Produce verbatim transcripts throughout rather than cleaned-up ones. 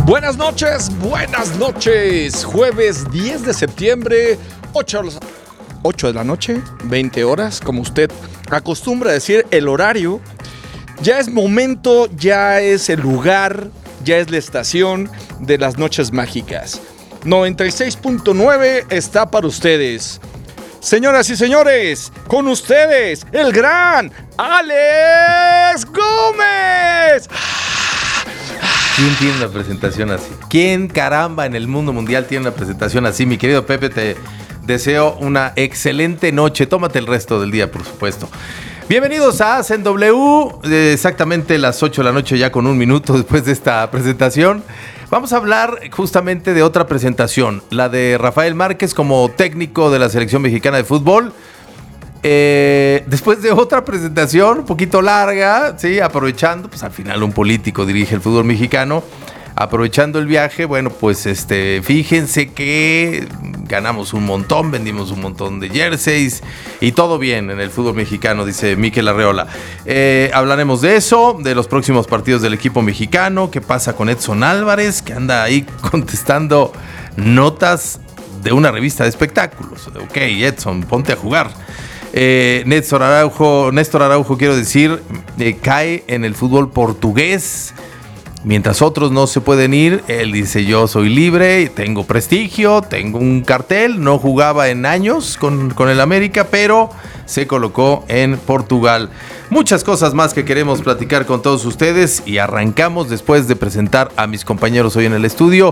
Buenas noches, buenas noches. Jueves diez de septiembre, ocho de la noche, veinte horas, como usted acostumbra decir el horario. Ya es momento, ya es el lugar, ya es la estación de las noches mágicas. noventa y seis punto nueve está para ustedes. Señoras y señores, con ustedes, el gran Alex Gómez. ¿Quién tiene una presentación así? ¿Quién caramba en el mundo mundial tiene una presentación así? Mi querido Pepe, te deseo una excelente noche. Tómate el resto del día, por supuesto. Bienvenidos a Hacen W, exactamente las ocho de la noche, ya con un minuto después de esta presentación. Vamos a hablar justamente de otra presentación, la de Rafael Márquez como técnico de la selección mexicana de fútbol. Eh, después de otra presentación un poquito larga, sí, aprovechando, pues al final un político dirige el fútbol mexicano, aprovechando el viaje, bueno, pues este, fíjense que ganamos un montón, vendimos un montón de jerseys y todo bien en el fútbol mexicano, dice Mikel Arreola. Eh, hablaremos de eso, de los próximos partidos del equipo mexicano, qué pasa con Edson Álvarez, que anda ahí contestando notas de una revista de espectáculos. Ok, Edson, ponte a jugar. Eh, Néstor Araujo, Néstor Araujo, quiero decir, eh, cae en el fútbol portugués. Mientras otros no se pueden ir, él dice: yo soy libre, tengo prestigio, tengo un cartel. No jugaba en años con, con el América, pero se colocó en Portugal. Muchas cosas más que queremos platicar con todos ustedes y arrancamos después de presentar a mis compañeros hoy en el estudio.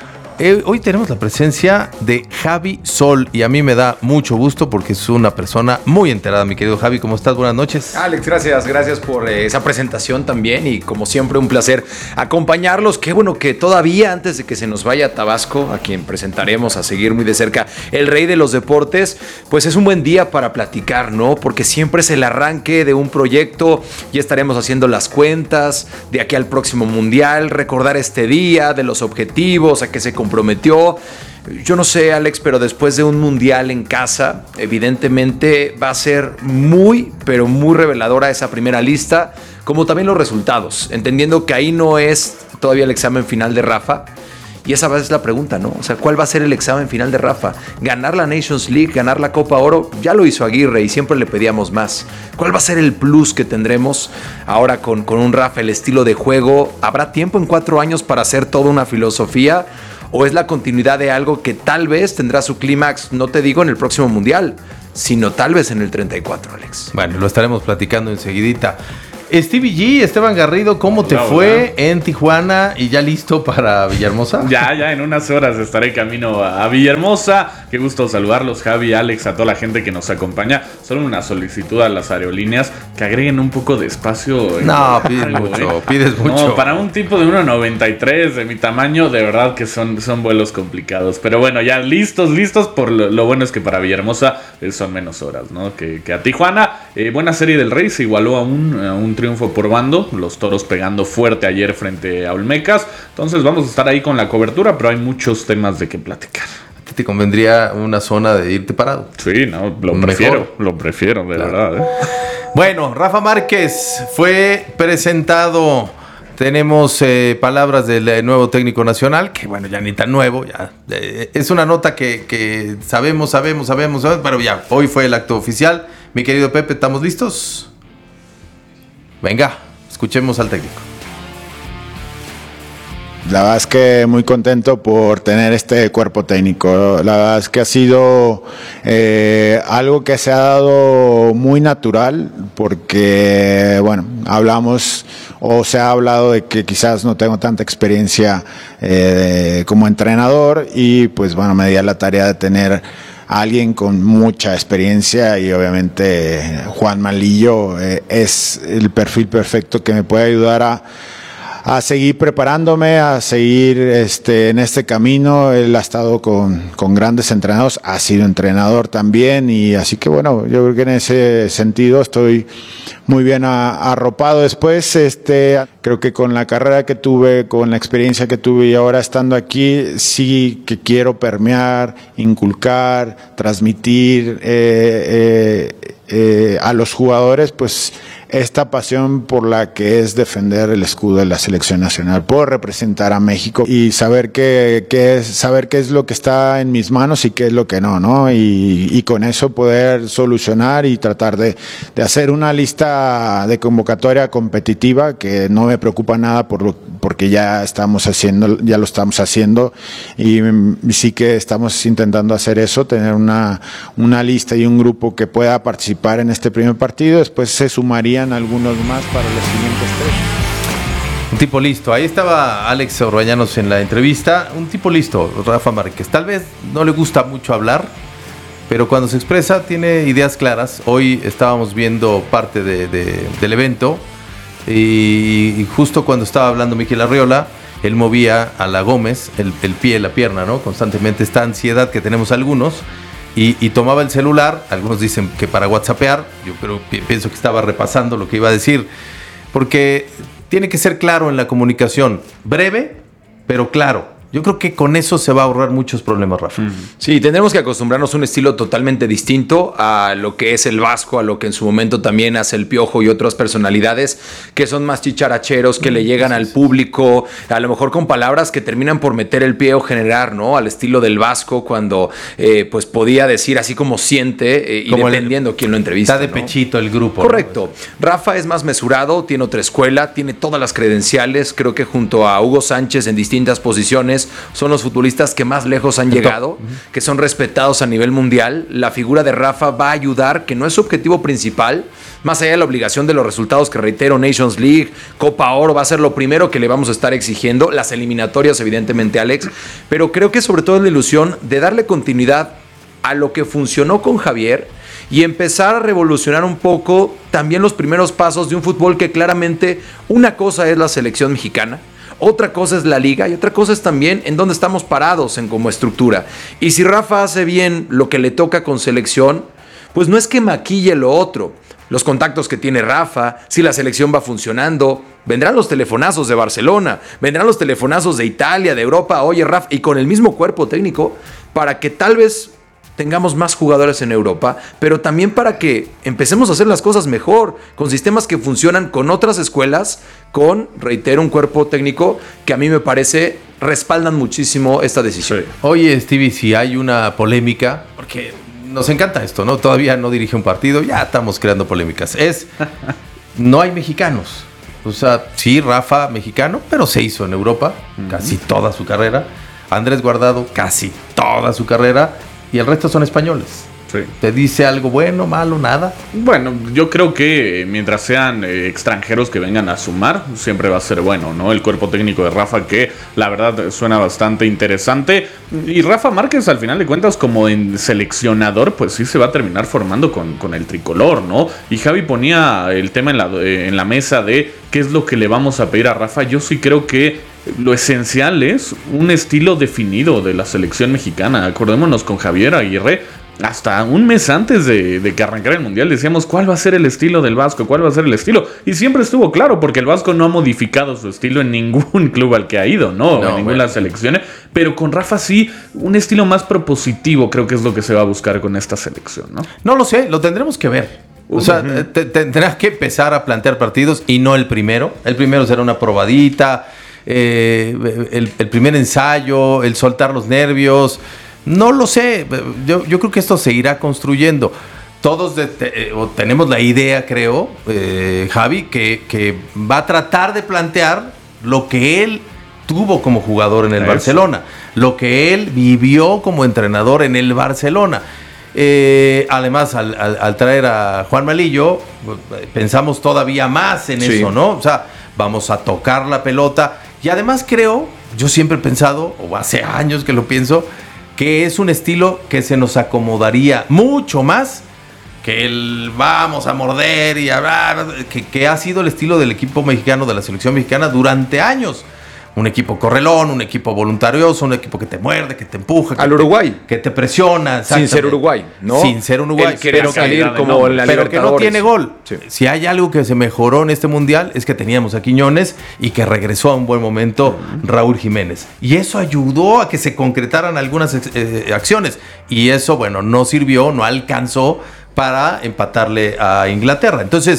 Eh, hoy tenemos la presencia de Javi Sol y a mí me da mucho gusto porque es una persona muy enterada. Mi querido Javi, ¿cómo estás? Buenas noches. Alex, gracias, gracias por eh, esa presentación también y como siempre un placer acompañarlos. Qué bueno que todavía antes de que se nos vaya a Tabasco, a quien presentaremos a seguir muy de cerca, el rey de los deportes, pues es un buen día para platicar, ¿no? Porque siempre es el arranque de un proyecto, ya estaremos haciendo las cuentas de aquí al próximo mundial, recordar este día, de los objetivos, a qué se comprometió. Yo no sé, Alex, pero después de un mundial en casa, evidentemente va a ser muy, pero muy reveladora esa primera lista, como también los resultados, entendiendo que ahí no es todavía el examen final de Rafa. Y esa es la pregunta, ¿no? O sea, ¿cuál va a ser el examen final de Rafa? ¿Ganar la Nations League, ganar la Copa Oro? Ya lo hizo Aguirre y siempre le pedíamos más. ¿Cuál va a ser el plus que tendremos ahora con, con un Rafa, el estilo de juego? ¿Habrá tiempo en cuatro años para hacer toda una filosofía? ¿O es la continuidad de algo que tal vez tendrá su clímax, no te digo en el próximo Mundial, sino tal vez en el treinta y cuatro, Alex? Bueno, lo estaremos platicando enseguidita. Stevie G, Esteban Garrido, ¿cómo te hola, fue hola. en Tijuana y ya listo para Villahermosa? Ya, ya en unas horas estaré camino a Villahermosa. Qué gusto saludarlos, Javi, Alex, a toda la gente que nos acompaña. Solo una solicitud a las aerolíneas que agreguen un poco de espacio. No, pides algo, mucho, ¿eh? pides mucho. No, para un tipo de uno noventa y tres de mi tamaño, de verdad que son, son vuelos complicados. Pero bueno, ya listos, listos. Por lo, lo bueno es que para Villahermosa eh, son menos horas, ¿no? Que, que a Tijuana. Eh, buena serie del Rey, se igualó a un, a un triunfo por bando, los Toros pegando fuerte ayer frente a Olmecas, entonces vamos a estar ahí con la cobertura, pero hay muchos temas de qué platicar. ¿A ti te convendría una zona de irte parado? Sí, no, lo Mejor. prefiero, lo prefiero, de claro. verdad. ¿eh? Bueno, Rafa Márquez fue presentado. Tenemos eh, palabras del eh, nuevo técnico nacional, que bueno, ya ni tan nuevo, ya eh, es una nota que, que sabemos, sabemos, sabemos, sabemos, pero ya, hoy fue el acto oficial. Mi querido Pepe, ¿estamos listos? Venga, escuchemos al técnico. La verdad es que muy contento por tener este cuerpo técnico. La verdad es que ha sido eh, algo que se ha dado muy natural porque, bueno, hablamos o se ha hablado de que quizás no tengo tanta experiencia eh, como entrenador y pues bueno, me di a la tarea de tener a alguien con mucha experiencia y obviamente Juan Malillo eh, es el perfil perfecto que me puede ayudar a a seguir preparándome, a seguir este, en este camino. Él ha estado con, con grandes entrenadores, ha sido entrenador también y así que bueno, yo creo que en ese sentido estoy muy bien a, arropado. Después, este, creo que con la carrera que tuve, con la experiencia que tuve y ahora estando aquí, sí que quiero permear, inculcar, transmitir eh, eh, eh, a los jugadores, pues esta pasión por la que es defender el escudo de la selección nacional, por representar a México y saber qué, qué es, saber qué es lo que está en mis manos y qué es lo que no, ¿no? Y, y con eso poder solucionar y tratar de, de hacer una lista de convocatoria competitiva que no me preocupa nada por lo, porque ya estamos haciendo, ya lo estamos haciendo y, y sí que estamos intentando hacer eso, tener una, una lista y un grupo que pueda participar en este primer partido, después se sumarían algunos más para los siguientes tres. Un tipo listo. Ahí estaba Alex Orbañanos en la entrevista. Un tipo listo, Rafa Márquez. Tal vez no le gusta mucho hablar, pero cuando se expresa tiene ideas claras. Hoy estábamos viendo parte de, de, del evento y, y justo cuando estaba hablando Miquel Arriola, él movía a la Gómez el, el pie, la pierna, ¿no? Constantemente, esta ansiedad que tenemos algunos. Y, y tomaba el celular, algunos dicen que para whatsappear, yo creo, pienso que estaba repasando lo que iba a decir, porque tiene que ser claro en la comunicación, breve, pero claro. Yo creo que con eso se va a ahorrar muchos problemas, Rafa. Sí, tendremos que acostumbrarnos a un estilo totalmente distinto a lo que es el Vasco, a lo que en su momento también hace el Piojo y otras personalidades que son más chicharacheros, que le llegan al público, a lo mejor con palabras que terminan por meter el pie o generar, ¿no? Al estilo del Vasco, cuando eh, pues podía decir así como siente eh, y como dependiendo el, quién lo entrevista. Está de ¿no? pechito el grupo. Correcto. ¿No? Rafa es más mesurado, tiene otra escuela, tiene todas las credenciales, creo que junto a Hugo Sánchez en distintas posiciones son los futbolistas que más lejos han llegado, que son respetados a nivel mundial. La figura de Rafa va a ayudar, que no es su objetivo principal, más allá de la obligación de los resultados que reitero, Nations League, Copa Oro, va a ser lo primero que le vamos a estar exigiendo, las eliminatorias evidentemente, Alex, pero creo que sobre todo es la ilusión de darle continuidad a lo que funcionó con Javier y empezar a revolucionar un poco también los primeros pasos de un fútbol que claramente una cosa es la selección mexicana, otra cosa es la liga y otra cosa es también en dónde estamos parados en como estructura. Y si Rafa hace bien lo que le toca con selección, pues no es que maquille lo otro. Los contactos que tiene Rafa, si la selección va funcionando, vendrán los telefonazos de Barcelona, vendrán los telefonazos de Italia, de Europa, oye Rafa, y con el mismo cuerpo técnico, para que tal vez tengamos más jugadores en Europa, pero también para que empecemos a hacer las cosas mejor, con sistemas que funcionan con otras escuelas, con, reitero, un cuerpo técnico que a mí me parece respaldan muchísimo esta decisión. Sí. Oye, Stevie, si hay una polémica, porque nos encanta esto, ¿no? Todavía no dirige un partido, ya estamos creando polémicas. Es, no hay mexicanos. O sea, sí, Rafa, mexicano, pero se hizo en Europa, uh-huh. casi toda su carrera. Andrés Guardado, casi toda su carrera. Y el resto son españoles. Sí. ¿Te dice algo bueno, malo, nada? Bueno, yo creo que mientras sean eh, extranjeros que vengan a sumar, siempre va a ser bueno, ¿no? El cuerpo técnico de Rafa, que la verdad suena bastante interesante. Y Rafa Márquez, al final de cuentas, como en seleccionador, pues sí se va a terminar formando con, con el tricolor, ¿no? Y Javi ponía el tema en la, eh, en la mesa de qué es lo que le vamos a pedir a Rafa. Yo sí creo que lo esencial es un estilo definido de la selección mexicana. Acordémonos con Javier Aguirre, hasta un mes antes de, de que arrancara el Mundial decíamos cuál va a ser el estilo del Vasco, cuál va a ser el estilo. Y siempre estuvo claro, porque el Vasco no ha modificado su estilo en ningún club al que ha ido, ¿no? no en ninguna bueno. selección. Pero con Rafa sí, un estilo más propositivo creo que es lo que se va a buscar con esta selección, ¿no? No lo sé, lo tendremos que ver. O sea, uh-huh. te, tendrás que empezar a plantear partidos y no el primero. El primero será una probadita. Eh, el, el primer ensayo, el soltar los nervios, no lo sé, yo, yo creo que esto se irá construyendo. Todos de, te, o tenemos la idea, creo, eh, Javi, que, que va a tratar de plantear lo que él tuvo como jugador en el Eso. Barcelona, lo que él vivió como entrenador en el Barcelona. Eh, además, al, al, al traer a Juan Malillo, pensamos todavía más en sí. eso, ¿no? O sea, vamos a tocar la pelota. Y además creo, yo siempre he pensado, o hace años que lo pienso, que es un estilo que se nos acomodaría mucho más que el vamos a morder y hablar, que, que ha sido el estilo del equipo mexicano, de la selección mexicana durante años. Un equipo correlón, un equipo voluntarioso, un equipo que te muerde, que te empuja. Que Al te, Uruguay. Que te presiona. Sin ser Uruguay, ¿no? Sin ser un Uruguay. Pero, salir como en la pero que no tiene gol. Sí. Si hay algo que se mejoró en este mundial es que teníamos a Quiñones y que regresó a un buen momento uh-huh. Raúl Jiménez. Y eso ayudó a que se concretaran algunas eh, acciones. Y eso, bueno, no sirvió, no alcanzó para empatarle a Inglaterra. Entonces,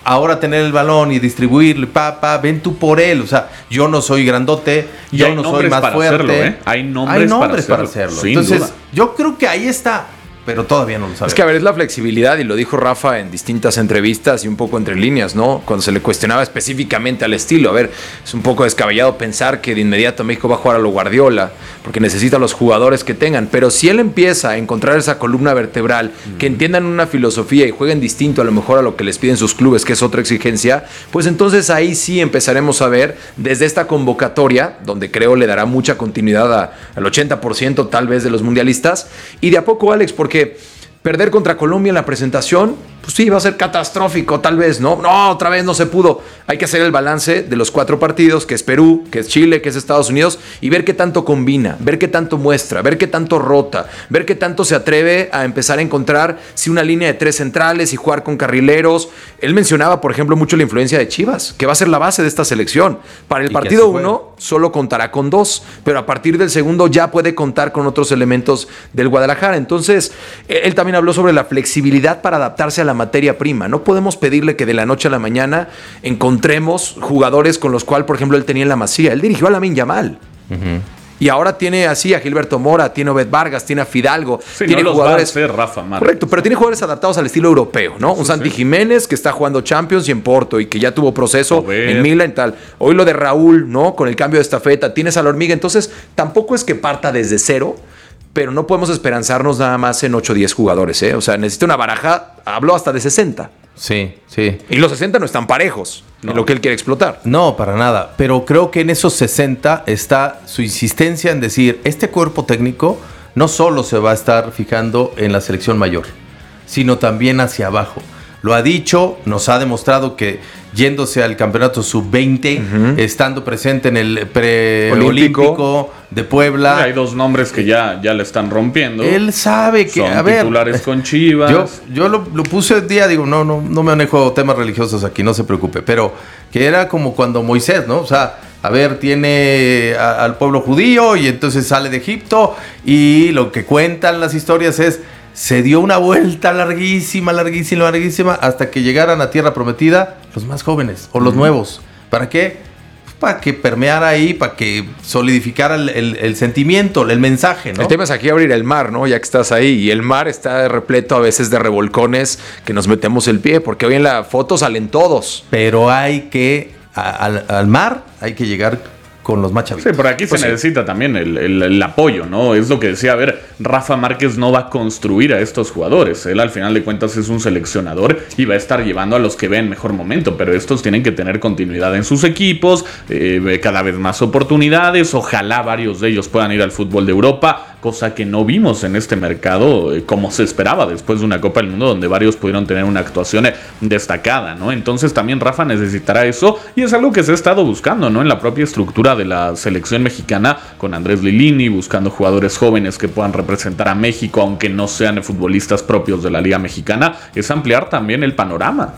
ahora tener el balón y distribuirlo, pa, pa, ven tú por él. O sea, yo no soy grandote, Y yo hay no soy nombres más para fuerte. hacerlo, ¿eh? Hay nombres, Hay nombres para para hacerlo, hacerlo. sin Entonces, duda. yo creo que ahí está, pero todavía no lo sabemos. Es que, a ver, es la flexibilidad, y lo dijo Rafa en distintas entrevistas y un poco entre líneas, ¿no? Cuando se le cuestionaba específicamente al estilo. A ver, es un poco descabellado pensar que de inmediato México va a jugar a lo Guardiola, porque necesita los jugadores que tengan. Pero si él empieza a encontrar esa columna vertebral, mm. que entiendan una filosofía y jueguen distinto a lo mejor a lo que les piden sus clubes, que es otra exigencia, pues entonces ahí sí empezaremos a ver desde esta convocatoria, donde creo le dará mucha continuidad a, al ochenta por ciento tal vez de los mundialistas, y de a poco, Alex, porque que perder contra Colombia en la presentación, pues sí, va a ser catastrófico, tal vez, ¿no? No, otra vez no se pudo. Hay que hacer el balance de los cuatro partidos, que es Perú, que es Chile, que es Estados Unidos, y ver qué tanto combina, ver qué tanto muestra, ver qué tanto rota, ver qué tanto se atreve a empezar a encontrar si una línea de tres centrales y jugar con carrileros. Él mencionaba, por ejemplo, mucho la influencia de Chivas, que va a ser la base de esta selección. Para el partido uno, solo contará con dos, pero a partir del segundo ya puede contar con otros elementos del Guadalajara. Entonces, él también habló sobre la flexibilidad para adaptarse a la materia prima. No podemos pedirle que de la noche a la mañana encontremos jugadores con los cuales, por ejemplo, él tenía en la Masía. Él dirigió a Lamine Yamal. Uh-huh. Y ahora tiene así a Gilberto Mora, tiene a Obed Vargas, tiene a Fidalgo. Sí, tiene no los jugadores. Va a hacer Rafa Márquez. Correcto, pero tiene jugadores adaptados al estilo europeo, ¿no? Un sí, Santi sí. Jiménez que está jugando Champions y en Porto y que ya tuvo proceso en Milan y tal. Hoy lo de Raúl, ¿no? Con el cambio de estafeta. Tienes a la hormiga. Entonces, tampoco es que parta desde cero, pero no podemos esperanzarnos nada más en ocho o diez jugadores, ¿eh? O sea, necesita una baraja, habló hasta de sesenta. Sí, sí. Y los sesenta no están parejos no. en lo que él quiere explotar. No, para nada. Pero creo que en esos sesenta está su insistencia en decir, este cuerpo técnico no solo se va a estar fijando en la selección mayor, sino también hacia abajo. Lo ha dicho, nos ha demostrado que yéndose al campeonato sub veinte, uh-huh. estando presente en el preolímpico de Puebla. Sí, hay dos nombres que ya, ya le están rompiendo. Él sabe que, Son a ver, titulares con Chivas. Yo, yo lo, lo puse el día, digo, no, no, no me manejo temas religiosos aquí, no se preocupe, pero que era como cuando Moisés, ¿no? O sea, a ver, tiene a, al pueblo judío y entonces sale de Egipto y lo que cuentan las historias es se dio una vuelta larguísima, larguísima, larguísima, hasta que llegaran a Tierra Prometida los más jóvenes o los uh-huh. nuevos. ¿Para qué? Para que permeara ahí, para que solidificara el, el, el sentimiento, el mensaje, ¿no? El tema es aquí abrir el mar, ¿no? Ya que estás ahí. Y el mar está repleto a veces de revolcones que nos metemos el pie, porque hoy en la foto salen todos. Pero hay que, a, al, al mar, hay que llegar con los más chavitos. Sí, por aquí pues se sí. necesita también el, el, el apoyo, ¿no? Es lo que decía, a ver, Rafa Márquez no va a construir a estos jugadores. Él al final de cuentas es un seleccionador y va a estar llevando a los que ven mejor momento, pero estos tienen que tener continuidad en sus equipos, eh, cada vez más oportunidades, ojalá varios de ellos puedan ir al fútbol de Europa, cosa que no vimos en este mercado eh, como se esperaba después de una Copa del Mundo donde varios pudieron tener una actuación destacada, ¿no? Entonces también Rafa necesitará eso y es algo que se ha estado buscando, ¿no? En la propia estructura de la selección mexicana con Andrés Lilini, buscando jugadores jóvenes que puedan representar a México, aunque no sean futbolistas propios de la Liga Mexicana, es ampliar también el panorama.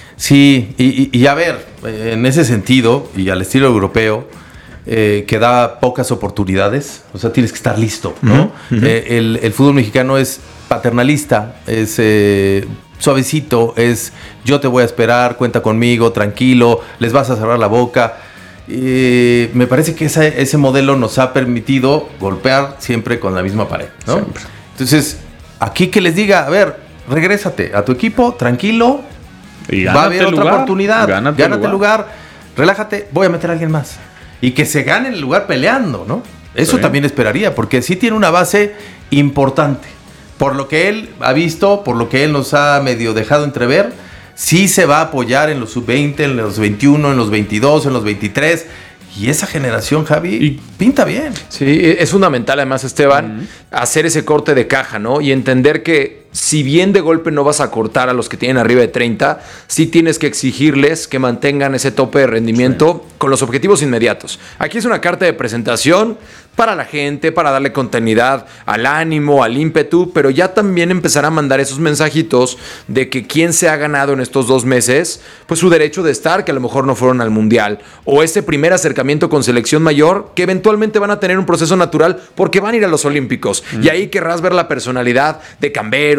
Sí, y, y, y a ver, en ese sentido, y al estilo europeo, eh, que da pocas oportunidades, o sea, tienes que estar listo, ¿no? Uh-huh. Eh, el, el fútbol mexicano es paternalista, es eh, suavecito, es yo te voy a esperar, cuenta conmigo, tranquilo, les vas a cerrar la boca. Eh, me parece que esa, ese modelo nos ha permitido golpear siempre con la misma pared, ¿no? Siempre. Entonces, aquí que les diga, a ver, regrésate a tu equipo, tranquilo, y va a haber otra lugar, oportunidad, gánate, gánate el lugar. lugar, relájate, voy a meter a alguien más. Y que se gane el lugar peleando, ¿no? Eso sí. También esperaría, porque sí tiene una base importante. Por lo que él ha visto, por lo que él nos ha medio dejado entrever, sí se va a apoyar en los sub veinte, en los veintiuno, en los veintidós, en los veintitrés. Y esa generación, Javi, y pinta bien. Sí, es fundamental además, Esteban, uh-huh. hacer ese corte de caja, ¿no? Y entender que si bien de golpe no vas a cortar a los que tienen arriba de treinta, sí tienes que exigirles que mantengan ese tope de rendimiento sí. con los objetivos inmediatos. Aquí es una carta de presentación para la gente, para darle continuidad al ánimo, al ímpetu, pero ya también empezar a mandar esos mensajitos de que quien se ha ganado en estos dos meses, pues su derecho de estar, que a lo mejor no fueron al Mundial, o ese primer acercamiento con selección mayor, que eventualmente van a tener un proceso natural porque van a ir a los Olímpicos. Mm. Y ahí querrás ver la personalidad de Camberos,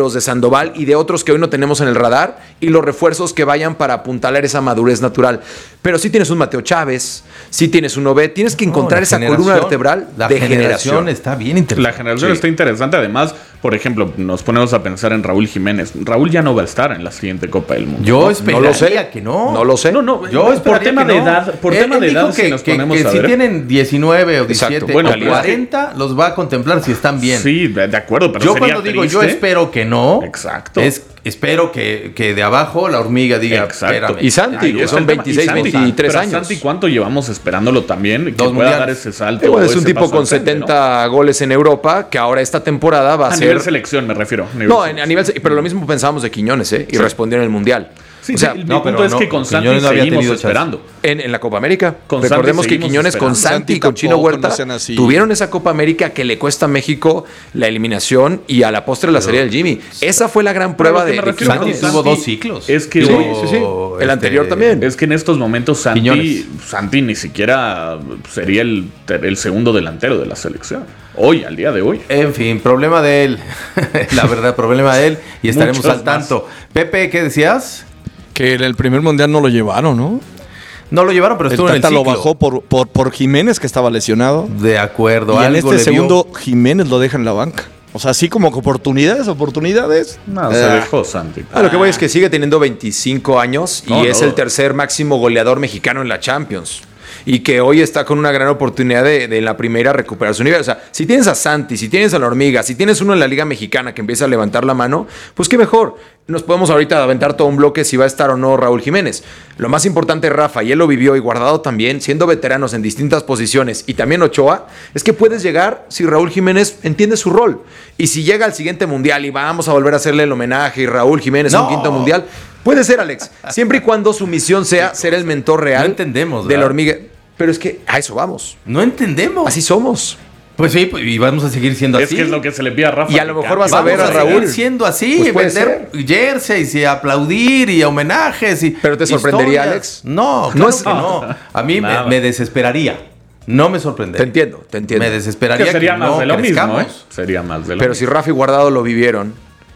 los de Sandoval y de otros que hoy no tenemos en el radar, y los refuerzos que vayan para apuntalar esa madurez natural. Pero si tienes un Mateo Chávez, si tienes un Obed, tienes que encontrar No, esa columna vertebral la de generación. generación. Está bien interesante. La generación Sí. está interesante. Además, por ejemplo, nos ponemos a pensar en Raúl Jiménez. Raúl ya no va a estar en la siguiente Copa del Mundo. Yo No esperaría lo sé. que no. No lo sé. No, no, Yo por esperaría tema que de no. edad, por Él- tema él de dijo edad, que, si nos que- ponemos que a si ver. tienen diecinueve o diecisiete Bueno, o calidad. cuarenta, los va a contemplar si están bien. Sí, de, de acuerdo, pero yo sería cuando digo yo triste. espero que no, Exacto. es espero que, que de abajo la hormiga diga, Exacto. espérame. Y Santi, Ahí que está son el tema. veintiséis, Y Santi, veintitrés pero a años. Santi, ¿cuánto llevamos esperándolo también? Que Dos pueda mundiales. dar ese salto. Igual es o un ese tipo paso con al frente, setenta goles en Europa, que ahora esta temporada va ¿no? a, A ser... nivel selección me refiero. nivel No, en- selección. a nivel... Pero lo mismo pensábamos de Quiñones, ¿eh? Y Sí. respondió en el Mundial. Sí, o sea, sí, mi no, punto pero es no, que con con Santi Quiñones no había seguimos tenido chance. esperando. En, en la Copa América. Con Recordemos Santi que seguimos Quiñones con esperando. Santi y Santi con Chino tampoco Huerta no sean así. tuvieron esa Copa América que le cuesta a México la eliminación y a la postre la serie del Jimmy. Esa fue la gran prueba Pero de, lo que me de refiero Santi Quiñones. con tuvo Santi dos ciclos. es que Sí, hoy- sí, sí. El este, anterior también. Es que en estos momentos Santi, Quiñones. Santi ni siquiera sería el, ter- el segundo delantero de la selección. Hoy, al día de hoy. En fin, problema de él. La verdad, problema de él. Y estaremos Muchos al tanto. Pepe, ¿qué decías? Que en el primer mundial no lo llevaron, ¿no? No lo llevaron, pero El estuvo en el Tata ciclo. lo bajó por, por, por Jiménez, que estaba lesionado. De acuerdo. Y en algo este le vio. segundo, Jiménez lo deja en la banca. O sea, así como que oportunidades, oportunidades. No, Eh, se dejó Santi. Ah, lo que voy es que sigue teniendo veinticinco años y No, es no. el tercer máximo goleador mexicano en la Champions. Y que hoy está con una gran oportunidad de, de en la primera recuperar su nivel. O sea, si tienes a Santi, si tienes a la Hormiga, si tienes uno en la Liga Mexicana que empieza a levantar la mano, pues qué mejor. Nos podemos ahorita aventar todo un bloque si va a estar o no Raúl Jiménez. Lo más importante, Rafa, y él lo vivió y Guardado también, siendo veteranos en distintas posiciones, y también Ochoa, es que puedes llegar si Raúl Jiménez entiende su rol. Y si llega al siguiente mundial y vamos a volver a hacerle el homenaje y Raúl Jiménez a un No. quinto mundial, puede ser, Alex. Siempre y cuando su misión sea ser el mentor real No entendemos, de la ¿verdad? hormiga. Pero es que a eso vamos. No entendemos. Así somos. Pues sí, pues, y vamos a seguir siendo Es así. que es lo que se le pide a Rafa. Y a lo que mejor cambie. vas a ver Vamos a Raúl. seguir siendo así, Pues puede vender jerseys y aplaudir y homenajes y Pero te sorprendería, historias. Alex. No, No claro es- que no. A mí me, Nada. me desesperaría. No me sorprendería. Te entiendo, te entiendo. Me desesperaría Que sería que más no de lo mismo, crezcamos. ¿eh? Sería más de lo Pero mismo. si Rafa y Guardado lo vivieron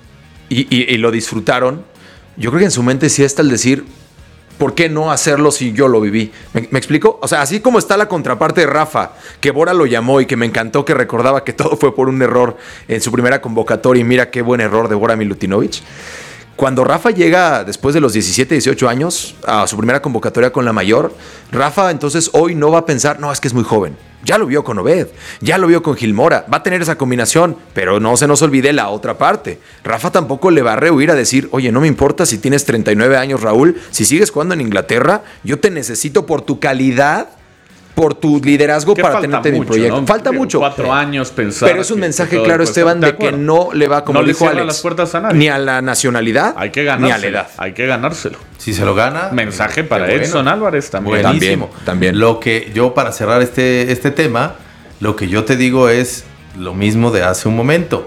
y, y- y lo disfrutaron, yo creo que en su mente sí está el decir, ¿por qué no hacerlo si yo lo viví? ¿Me, me explico? O sea, así como está la contraparte de Rafa, que Bora lo llamó y que me encantó que recordaba que todo fue por un error en su primera convocatoria y mira qué buen error de Bora Milutinovic. Cuando Rafa llega después de los diecisiete, dieciocho años a su primera convocatoria con la mayor, Rafa entonces hoy no va a pensar, no, es que es muy joven. Ya lo vio con Obed, ya lo vio con Gilmora, va a tener esa combinación, pero no se nos olvide la otra parte. Rafa tampoco le va a rehuir a decir, oye, no me importa si tienes treinta y nueve años, Raúl, si sigues jugando en Inglaterra, yo te necesito por tu calidad, por tu liderazgo Que para falta tenerte en mi mucho, proyecto. ¿no? Falta Digo, mucho. Cuatro años pensar. Pero es un que- mensaje que todo claro, puede Esteban, ser. de que acuerdo. no le va, como No le dijo cierra Alex, las puertas a nadie. ni a la nacionalidad, Hay que ni a la ganárselo. edad. Hay que ganárselo. Si se lo gana. Mensaje qué para bueno. Edson Álvarez también. Buenísimo. También, también. Lo que yo, para cerrar este, este tema, lo que yo te digo es lo mismo de hace un momento.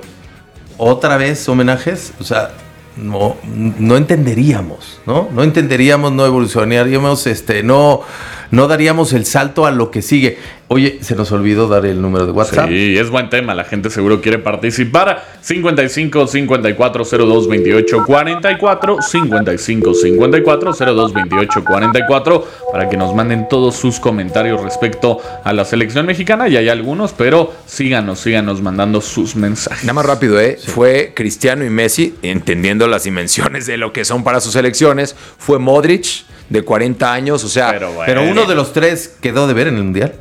Otra vez homenajes, o sea, no, no entenderíamos, ¿no? No entenderíamos, no evolucionaríamos, este, no, no daríamos el salto a lo que sigue. Oye, se nos olvidó dar el número de WhatsApp. Sí, es buen tema. La gente seguro quiere participar. cincuenta y cinco, cincuenta y cuatro, cero dos, veintiocho, cuarenta y cuatro. cincuenta y cinco, cincuenta y cuatro, cero dos, veintiocho, cuarenta y cuatro. Para que nos manden todos sus comentarios respecto a la selección mexicana. Y hay algunos, pero síganos, síganos mandando sus mensajes. Nada más rápido, ¿eh? Fue Cristiano y Messi, entendiendo las dimensiones de lo que son para sus selecciones. Fue Modric, de cuarenta años, o sea... Pero bueno. Pero uno de los tres quedó de ver en el Mundial.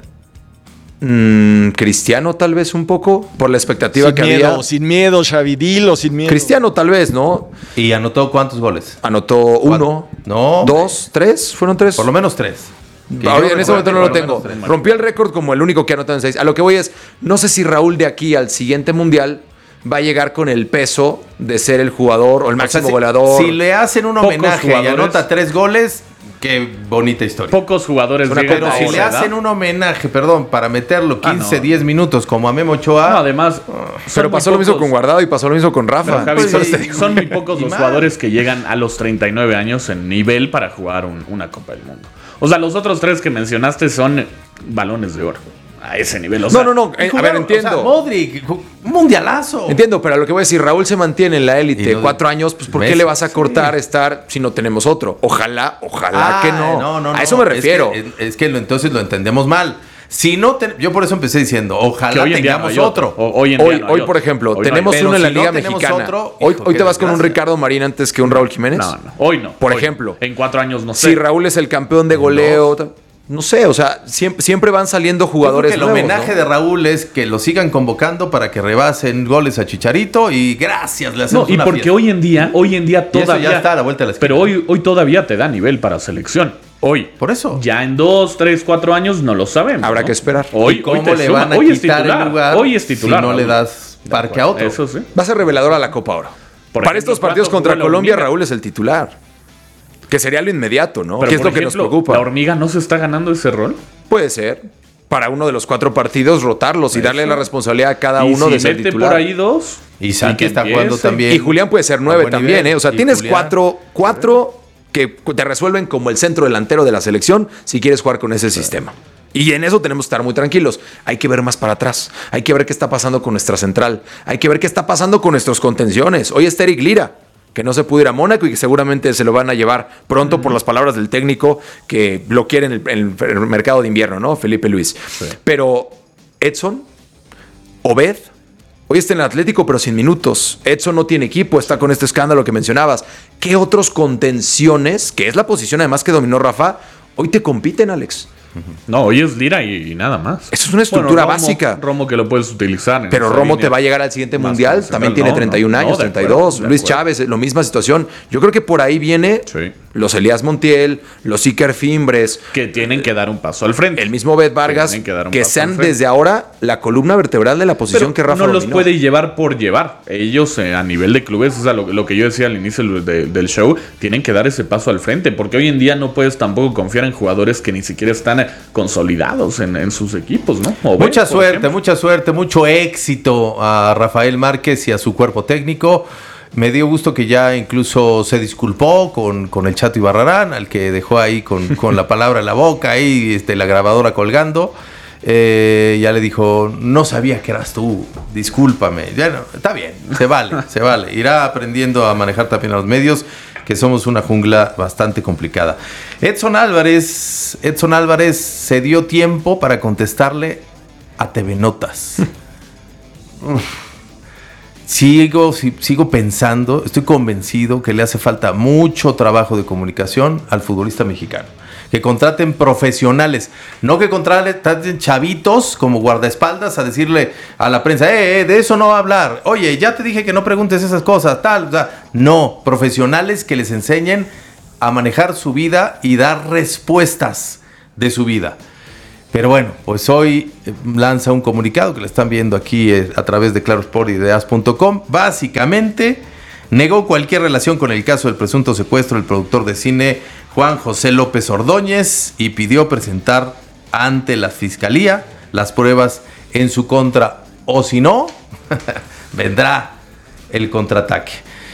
mm, Cristiano tal vez un poco, por la expectativa Sin que miedo, había. sin miedo, Xavi, dilo, sin miedo. Cristiano tal vez, ¿no? ¿Y anotó cuántos goles? Anotó uno, No. dos, tres, fueron tres. Por lo menos tres. Que Ahora, yo en ese momento no lo recuerde, tengo. por menos tres. Rompió el récord como el único que anotó en seis. A lo que voy es, no sé si Raúl de aquí al siguiente mundial va a llegar con el peso de ser el jugador o el O sea, máximo si, goleador. si le hacen un Pocos homenaje y jugadores. anota tres goles, qué bonita historia. Pocos jugadores Una llegan Pero a si esa le edad. hacen un homenaje, perdón, para meterlo Ah, quince, no. diez minutos como a Memo Ochoa, No, además. Pero son pasó muy lo mismo pocos- con Guardado y pasó lo mismo con Rafa. Pero, Javi, Pues, son, sí, te digo. son muy pocos Y los más. jugadores que llegan a los treinta y nueve años en nivel para jugar un- una Copa del Mundo. O sea, los otros tres que mencionaste son balones de oro. a ese nivel. O sea, no, no, no. eh, a ver, entiendo. O sea, Modric, un mundialazo. Entiendo, pero a lo que voy a decir, Raúl se mantiene en la élite no, cuatro años, pues ¿por Messi, qué le vas a cortar sí. estar si no tenemos otro? Ojalá, ojalá Ah, que no. no, no, a no. eso me refiero. Es que, es que lo, entonces lo entendemos mal. Si no, te, yo por eso empecé diciendo, que ojalá hoy en día tengamos no hay otro. O- hoy en día Hoy, no hay hoy otro. por ejemplo, Hoy no hay. tenemos Pero uno en la si no Liga tenemos Mexicana. otro, hoy hijo, hoy te qué vas con un desgracia. Ricardo Marín antes que un Raúl Jiménez. No, no, hoy no. Por hoy ejemplo. no. En cuatro años no sé. Si Raúl es el campeón de goleo, no sé, o sea, siempre, siempre van saliendo Yo creo jugadores que el nuevos, homenaje ¿no? de Raúl es que lo sigan convocando para que rebasen goles a Chicharito y gracias, le hacemos No, y una porque fiesta. hoy en día, hoy en día Y eso todavía. ya está a la vuelta de la esquina. Pero hoy, hoy todavía te da nivel para selección. Hoy. Por eso. Ya en dos, tres, cuatro años no lo sabemos. Habrá ¿no? que esperar. Hoy, ¿Y cómo hoy te le suma. van a Hoy es quitar titular. el lugar Hoy es titular. si no le Raúl. das parque a otro? Eso sí. Va a ser revelador a la Copa Oro. Por Para ejemplo, estos partidos ¿cuánto contra jugó la Colombia, hormiga? Raúl es el titular. Que sería lo inmediato, ¿no? Pero, ¿Qué es por lo que nos ejemplo, preocupa? ¿La hormiga no se está ganando ese rol? Puede ser. Para uno de los cuatro partidos, rotarlos y Eso. darle la responsabilidad a cada y uno si de ser mete titular. por ahí dos. Y Santi que está jugando empiece. también. Y Julián puede ser nueve A buen también, nivel. ¿eh? O sea, Y tienes Julián. cuatro, cuatro que te resuelven como el centro delantero de la selección si quieres jugar con ese sistema. Y en eso tenemos que estar muy tranquilos. Hay que ver más para atrás. Hay que ver qué está pasando con nuestra central. Hay que ver qué está pasando con nuestros contenciones. Hoy está Eric Lira, que no se pudo ir a Mónaco y que seguramente se lo van a llevar pronto por las palabras del técnico que lo quiere en el, en el mercado de invierno, ¿no? Felipe Luis. Pero Edson, Obed, hoy está en el Atlético, pero sin minutos. Edson no tiene equipo, está con este escándalo que mencionabas. ¿Qué otros contenciones, que es la posición además que dominó Rafa, hoy te compiten, Alex? No, hoy es Lira y, y nada más. Eso es una estructura Romo- básica. Romo que lo puedes utilizar. en Pero esa Romo línea. te va a llegar al siguiente Más mundial. convencional. También tiene No, treinta y un no, años, no, de treinta y acuerdo, dos. de Luis acuerdo. Chávez, lo misma situación. Yo creo que por ahí viene Sí. los Elías Montiel, los Iker Fimbres, Que tienen que dar un paso al frente. el mismo Bet Vargas, Tienen que dar un que paso sean al frente. desde ahora la columna vertebral de la posición Pero que Rafa no los dominó. puede llevar por llevar. Ellos eh, a nivel de clubes, o sea, lo, lo que yo decía al inicio de- del show, tienen que dar ese paso al frente, porque hoy en día no puedes tampoco confiar en jugadores que ni siquiera están eh, consolidados en, en sus equipos, ¿no? O Mucha Ben, por suerte, ejemplo. mucha suerte, mucho éxito a Rafael Márquez y a su cuerpo técnico. Me dio gusto que ya incluso se disculpó con, con el Chato Ibarrarán, al que dejó ahí con, con la palabra en la boca, ahí este, la grabadora colgando. Eh, ya le dijo, no sabía que eras tú, discúlpame. Ya no, está bien, se vale, se vale. Irá aprendiendo a manejar también a los medios, que somos una jungla bastante complicada. Edson Álvarez, Edson Álvarez se dio tiempo para contestarle a T V Notas. Uf. Sigo, si- sigo pensando, estoy convencido que le hace falta mucho trabajo de comunicación al futbolista mexicano. Que contraten profesionales, no que contraten chavitos como guardaespaldas a decirle a la prensa, eh, eh, de eso no va a hablar. Oye, ya te dije que no preguntes esas cosas, tal. O sea, no, profesionales que les enseñen a manejar su vida y dar respuestas de su vida. Pero bueno, pues hoy eh, lanza un comunicado que le están viendo aquí eh, a través de Claro Sport y de as punto com. Básicamente, negó cualquier relación con el caso del presunto secuestro del productor de cine Juan José López Ordóñez y pidió presentar ante la fiscalía las pruebas en su contra. O si no, vendrá el contraataque.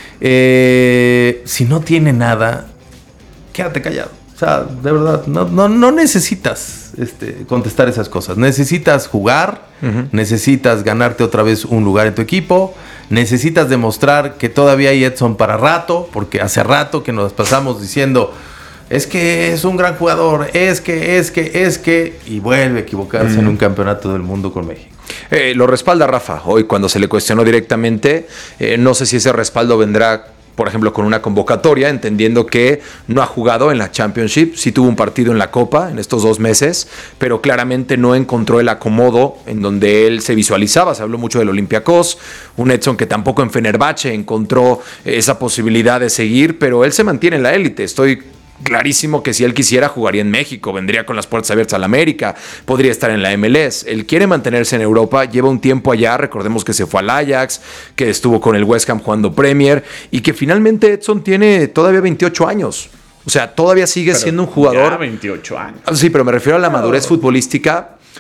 Eh, si no tiene nada, quédate callado. O sea, de verdad, no, no, no necesitas este, contestar esas cosas. Necesitas jugar, uh-huh. necesitas ganarte otra vez un lugar en tu equipo, necesitas demostrar que todavía hay Edson para rato, porque hace rato que nos pasamos diciendo, es que es un gran jugador, es que, es que, es que, y vuelve a equivocarse uh-huh. en un campeonato del mundo con México. Eh, lo respalda Rafa hoy cuando se le cuestionó directamente. Eh, no sé si ese respaldo vendrá, por ejemplo, con una convocatoria, entendiendo que no ha jugado en la Championship, sí tuvo un partido en la Copa en estos dos meses, pero claramente no encontró el acomodo en donde él se visualizaba. Se habló mucho del Olympiacos, un Edson que tampoco en Fenerbahce encontró esa posibilidad de seguir, pero él se mantiene en la élite. Estoy clarísimo que si él quisiera jugaría en México, vendría con las puertas abiertas a la América, podría estar en la M L S. Él quiere mantenerse en Europa, lleva un tiempo allá, recordemos que se fue al Ajax, que estuvo con el West Ham jugando Premier y que finalmente Edson tiene todavía veintiocho años. O sea, todavía sigue pero siendo un jugador... Ya veintiocho años. Sí, pero me refiero a la madurez futbolística.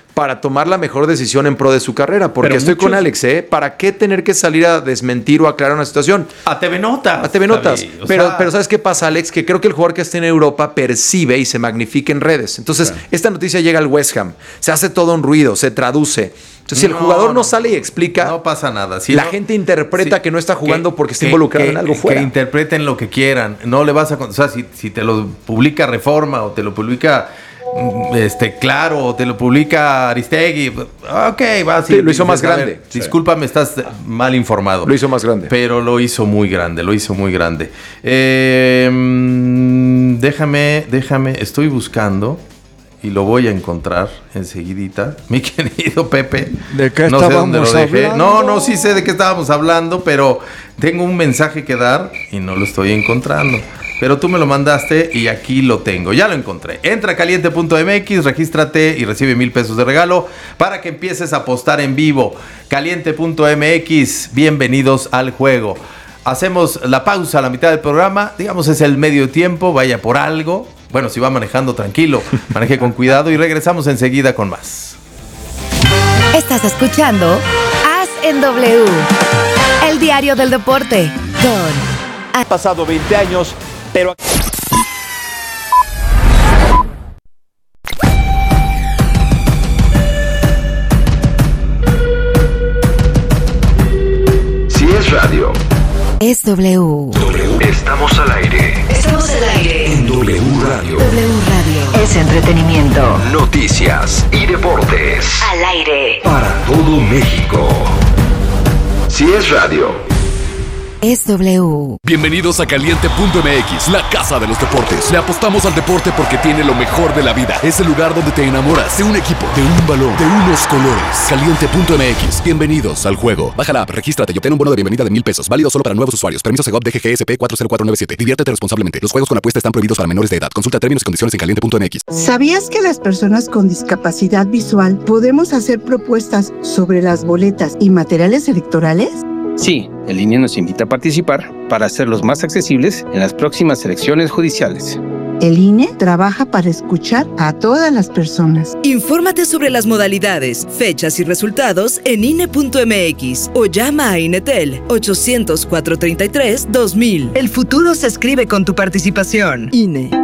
para tomar la mejor decisión en pro de su carrera. Porque Pero estoy muchos... con Alex, ¿eh? ¿Para qué tener que salir a desmentir o aclarar una situación? A T V Notas. A T V Notas. Javi, Pero, sea... pero ¿sabes qué pasa, Alex? Que creo que el jugador que está en Europa percibe y se magnifica en redes. Entonces, claro. esta noticia llega al West Ham. Se hace todo un ruido, se traduce. Entonces, si el no, jugador no, no sale y explica, no pasa nada. Si la no, gente interpreta sí, que no está jugando que, porque está que, involucrado que, en algo fuera. Que interpreten lo que quieran. No le vas a... O sea, si, si te lo publica Reforma o te lo publica... Este, Claro, o te lo publica Aristegui. Ok, va. Sí, sí, lo hizo más grande. Sí. Discúlpame, estás mal informado. Lo hizo más grande. Pero lo hizo muy grande, lo hizo muy grande. Eh, déjame, déjame, estoy buscando y lo voy a encontrar enseguidita. Mi querido Pepe. ¿De qué no estábamos sé dónde lo dejé. hablando? No, no, sí sé de qué estábamos hablando, pero tengo un mensaje que dar y no lo estoy encontrando. Pero tú me lo mandaste y aquí lo tengo. Ya lo encontré. Entra a caliente punto m x, regístrate y recibe mil pesos de regalo para que empieces a apostar en vivo. caliente punto m x, bienvenidos al juego. Hacemos la pausa a la mitad del programa. Digamos, es el medio tiempo, vaya por algo. Bueno, si va manejando, tranquilo, maneje con cuidado y regresamos enseguida con más. Estás escuchando As en W, el diario del deporte. Con... Han pasado veinte años, pero... Si es radio, es W. W. Estamos al aire. Estamos al aire. En W Radio. W Radio. Es entretenimiento. Noticias y deportes. Al aire. Para todo México. Si es radio, es W. Bienvenidos a caliente punto m x, la casa de los deportes. Le apostamos al deporte porque tiene lo mejor de la vida. Es el lugar donde te enamoras de un equipo, de un balón, de unos colores. caliente punto m x. Bienvenidos al juego. Baja la app, regístrate y obtén un bono de bienvenida de mil pesos. Válido solo para nuevos usuarios. Permiso Segov D G G S P cuatro cero cuatro nueve siete. Diviértete responsablemente. Los juegos con apuesta están prohibidos para menores de edad. Consulta términos y condiciones en caliente punto m x. ¿Sabías que las personas con discapacidad visual podemos hacer propuestas sobre las boletas y materiales electorales? Sí, el I N E nos invita a participar para hacerlos más accesibles en las próximas elecciones judiciales. El I N E trabaja para escuchar a todas las personas. Infórmate sobre las modalidades, fechas y resultados en I N E punto m x o llama a INETEL ochocientos, cuatrocientos treinta y tres, dos mil. El futuro se escribe con tu participación. I N E.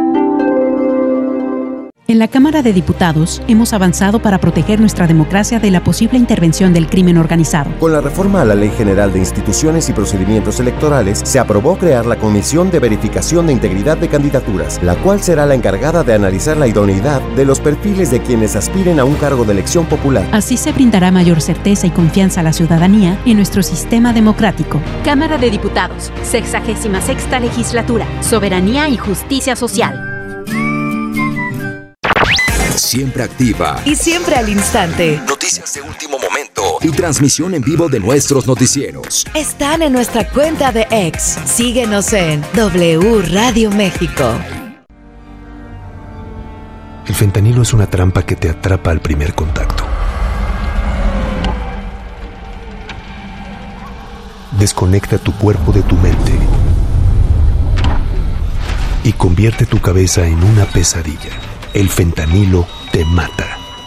En la Cámara de Diputados hemos avanzado para proteger nuestra democracia de la posible intervención del crimen organizado. Con la reforma a la Ley General de Instituciones y Procedimientos Electorales, se aprobó crear la Comisión de Verificación de Integridad de Candidaturas, la cual será la encargada de analizar la idoneidad de los perfiles de quienes aspiren a un cargo de elección popular. Así se brindará mayor certeza y confianza a la ciudadanía en nuestro sistema democrático. Cámara de Diputados, sexagésima sexta legislatura, soberanía y justicia social. Siempre activa y siempre al instante. Noticias de último momento y transmisión en vivo de nuestros noticieros. Están en nuestra cuenta de X. Síguenos en W Radio México. El fentanilo es una trampa que te atrapa al primer contacto. Desconecta tu cuerpo de tu mente y convierte tu cabeza en una pesadilla. El fentanilo te mata.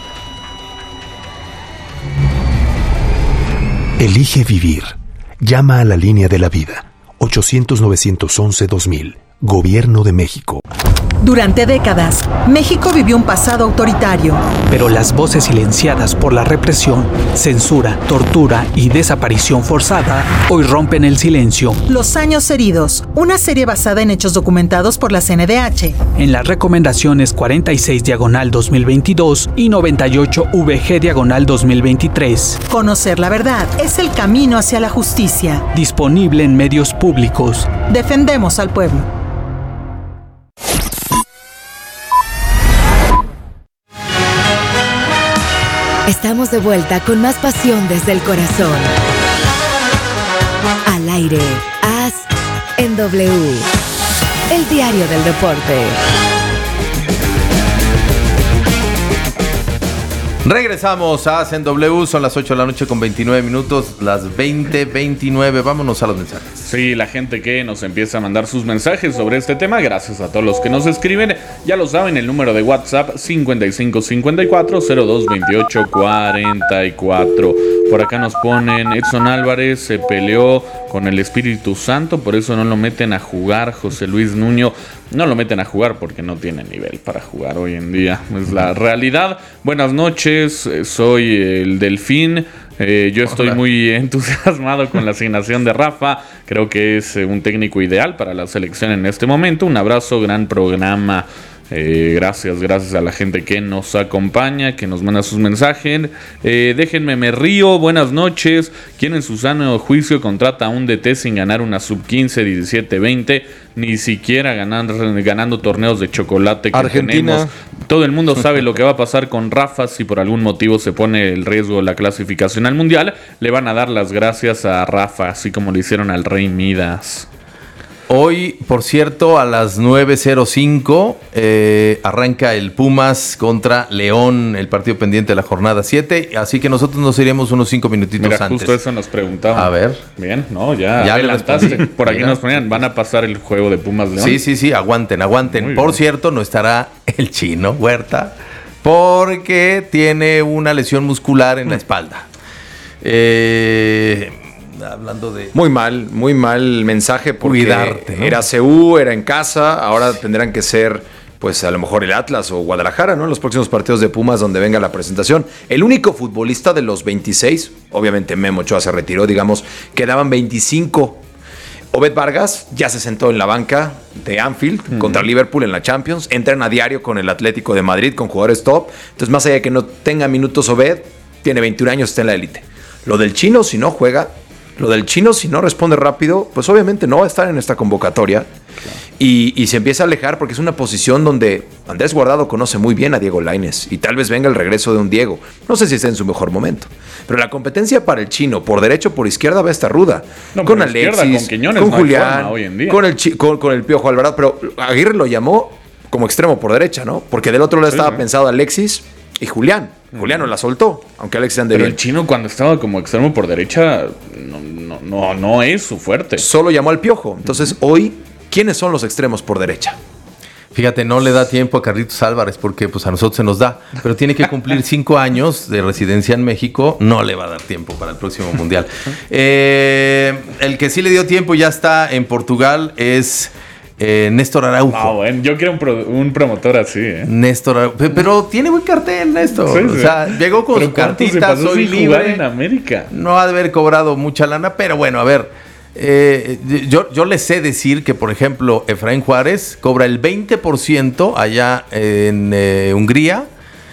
Elige vivir. Llama a la línea de la vida. ochocientos, novecientos once, dos mil. Gobierno de México. Durante décadas, México vivió un pasado autoritario. Pero las voces silenciadas por la represión, censura, tortura y desaparición forzada hoy rompen el silencio. Los años heridos, una serie basada en hechos documentados por la C N D H. En las recomendaciones cuarenta y seis diagonal dos mil veintidós y noventa y ocho V G diagonal dos mil veintitrés. Conocer la verdad es el camino hacia la justicia. Disponible en medios públicos. Defendemos al pueblo. Estamos de vuelta con más pasión desde el corazón. Al aire, As en W, el diario del deporte. Regresamos a Hacen W, son las ocho de la noche con veintinueve minutos, las veinte veintinueve. Vámonos a los mensajes. Sí, la gente que nos empieza a mandar sus mensajes sobre este tema, gracias a todos los que nos escriben. Ya lo saben, el número de WhatsApp cincuenta y cinco cincuenta y cuatro cero dos veintiocho cuarenta y cuatro. Por acá nos ponen, Edson Álvarez se peleó con el Espíritu Santo, por eso no lo meten a jugar. José Luis Nuño, no lo meten a jugar porque no tiene nivel para jugar hoy en día, es la realidad. Buenas noches, soy el Delfín. Eh, yo estoy Hola. muy entusiasmado con la asignación de Rafa. Creo que es eh, un técnico ideal para la selección en este momento. Un abrazo, gran programa. Eh, gracias, gracias a la gente que nos acompaña, que nos manda sus mensajes. Eh, déjenme, me río. Buenas noches. ¿Quién en su sano juicio contrata a un D T sin ganar una sub quince, diecisiete, veinte? Ni siquiera ganando, ganando torneos de chocolate que Argentina. tenemos. Todo el mundo sabe lo que va a pasar con Rafa. Si por algún motivo se pone el riesgo de la clasificación al Mundial, le van a dar las gracias a Rafa, así como le hicieron al Rey Midas. Hoy, por cierto, a las nueve cero cinco eh, arranca el Pumas contra León, el partido pendiente de la jornada siete. Así que nosotros nos iremos unos cinco minutitos Mira, antes. Justo eso nos preguntaban. A ver. Bien, no, ya, ya adelantaste. Por aquí Mira. Nos ponían, van a pasar el juego de Pumas León. Sí, sí, sí, aguanten, aguanten. Muy por bien. Cierto, no estará el Chino Huerta porque tiene una lesión muscular en la espalda. Eh... Hablando de... Muy mal, muy mal mensaje porque cuidarte, ¿no? Era C U, era en casa, ahora tendrán que ser, pues a lo mejor el Atlas o Guadalajara, ¿no? En los próximos partidos de Pumas donde venga la presentación. El único futbolista de los veintiséis, obviamente Memo Ochoa se retiró, digamos, quedaban veinticinco. Obed Vargas ya se sentó en la banca de Anfield mm. contra Liverpool en la Champions, entran a diario con el Atlético de Madrid, con jugadores top. Entonces, más allá de que no tenga minutos Obed, tiene veintiún años, está en la élite. Lo del Chino, si no juega... Lo del Chino, si no responde rápido, pues obviamente no va a estar en esta convocatoria. Claro. Y, y se empieza a alejar porque es una posición donde Andrés Guardado conoce muy bien a Diego Lainez. Y tal vez venga el regreso de un Diego. No sé si está en su mejor momento. Pero la competencia para el Chino, por derecha o por izquierda, va a estar ruda. No, con Alexis, izquierda, con, Quiñones, con no Julián, hoy en día. Con, el, con, con el Piojo Alvarado. Pero Aguirre lo llamó como extremo por derecha, ¿no? Porque del otro lado sí, estaba sí. pensado Alexis y Julián. Julián no la soltó, aunque Alexis ande Pero bien. el Chino cuando estaba como extremo por derecha no, no, no, no es su fuerte. Solo llamó al Piojo. Entonces uh-huh. hoy, ¿quiénes son los extremos por derecha? Fíjate, no le da tiempo a Carlitos Álvarez porque pues a nosotros se nos da, pero tiene que cumplir cinco años de residencia en México, no le va a dar tiempo para el próximo Mundial. Eh, el que sí le dio tiempo ya está en Portugal es... Eh, Néstor Araujo. Ah, bueno, yo quiero un, pro, un promotor así, ¿eh? Néstor Araujo. Pero, pero tiene buen cartel, Néstor. Sí, sí. O sea, llegó con pero su cartita, soy libre. En América. No ha de haber cobrado mucha lana, pero bueno, a ver. Eh, yo, yo le sé decir que, por ejemplo, Efraín Juárez cobra el veinte por ciento allá en eh, Hungría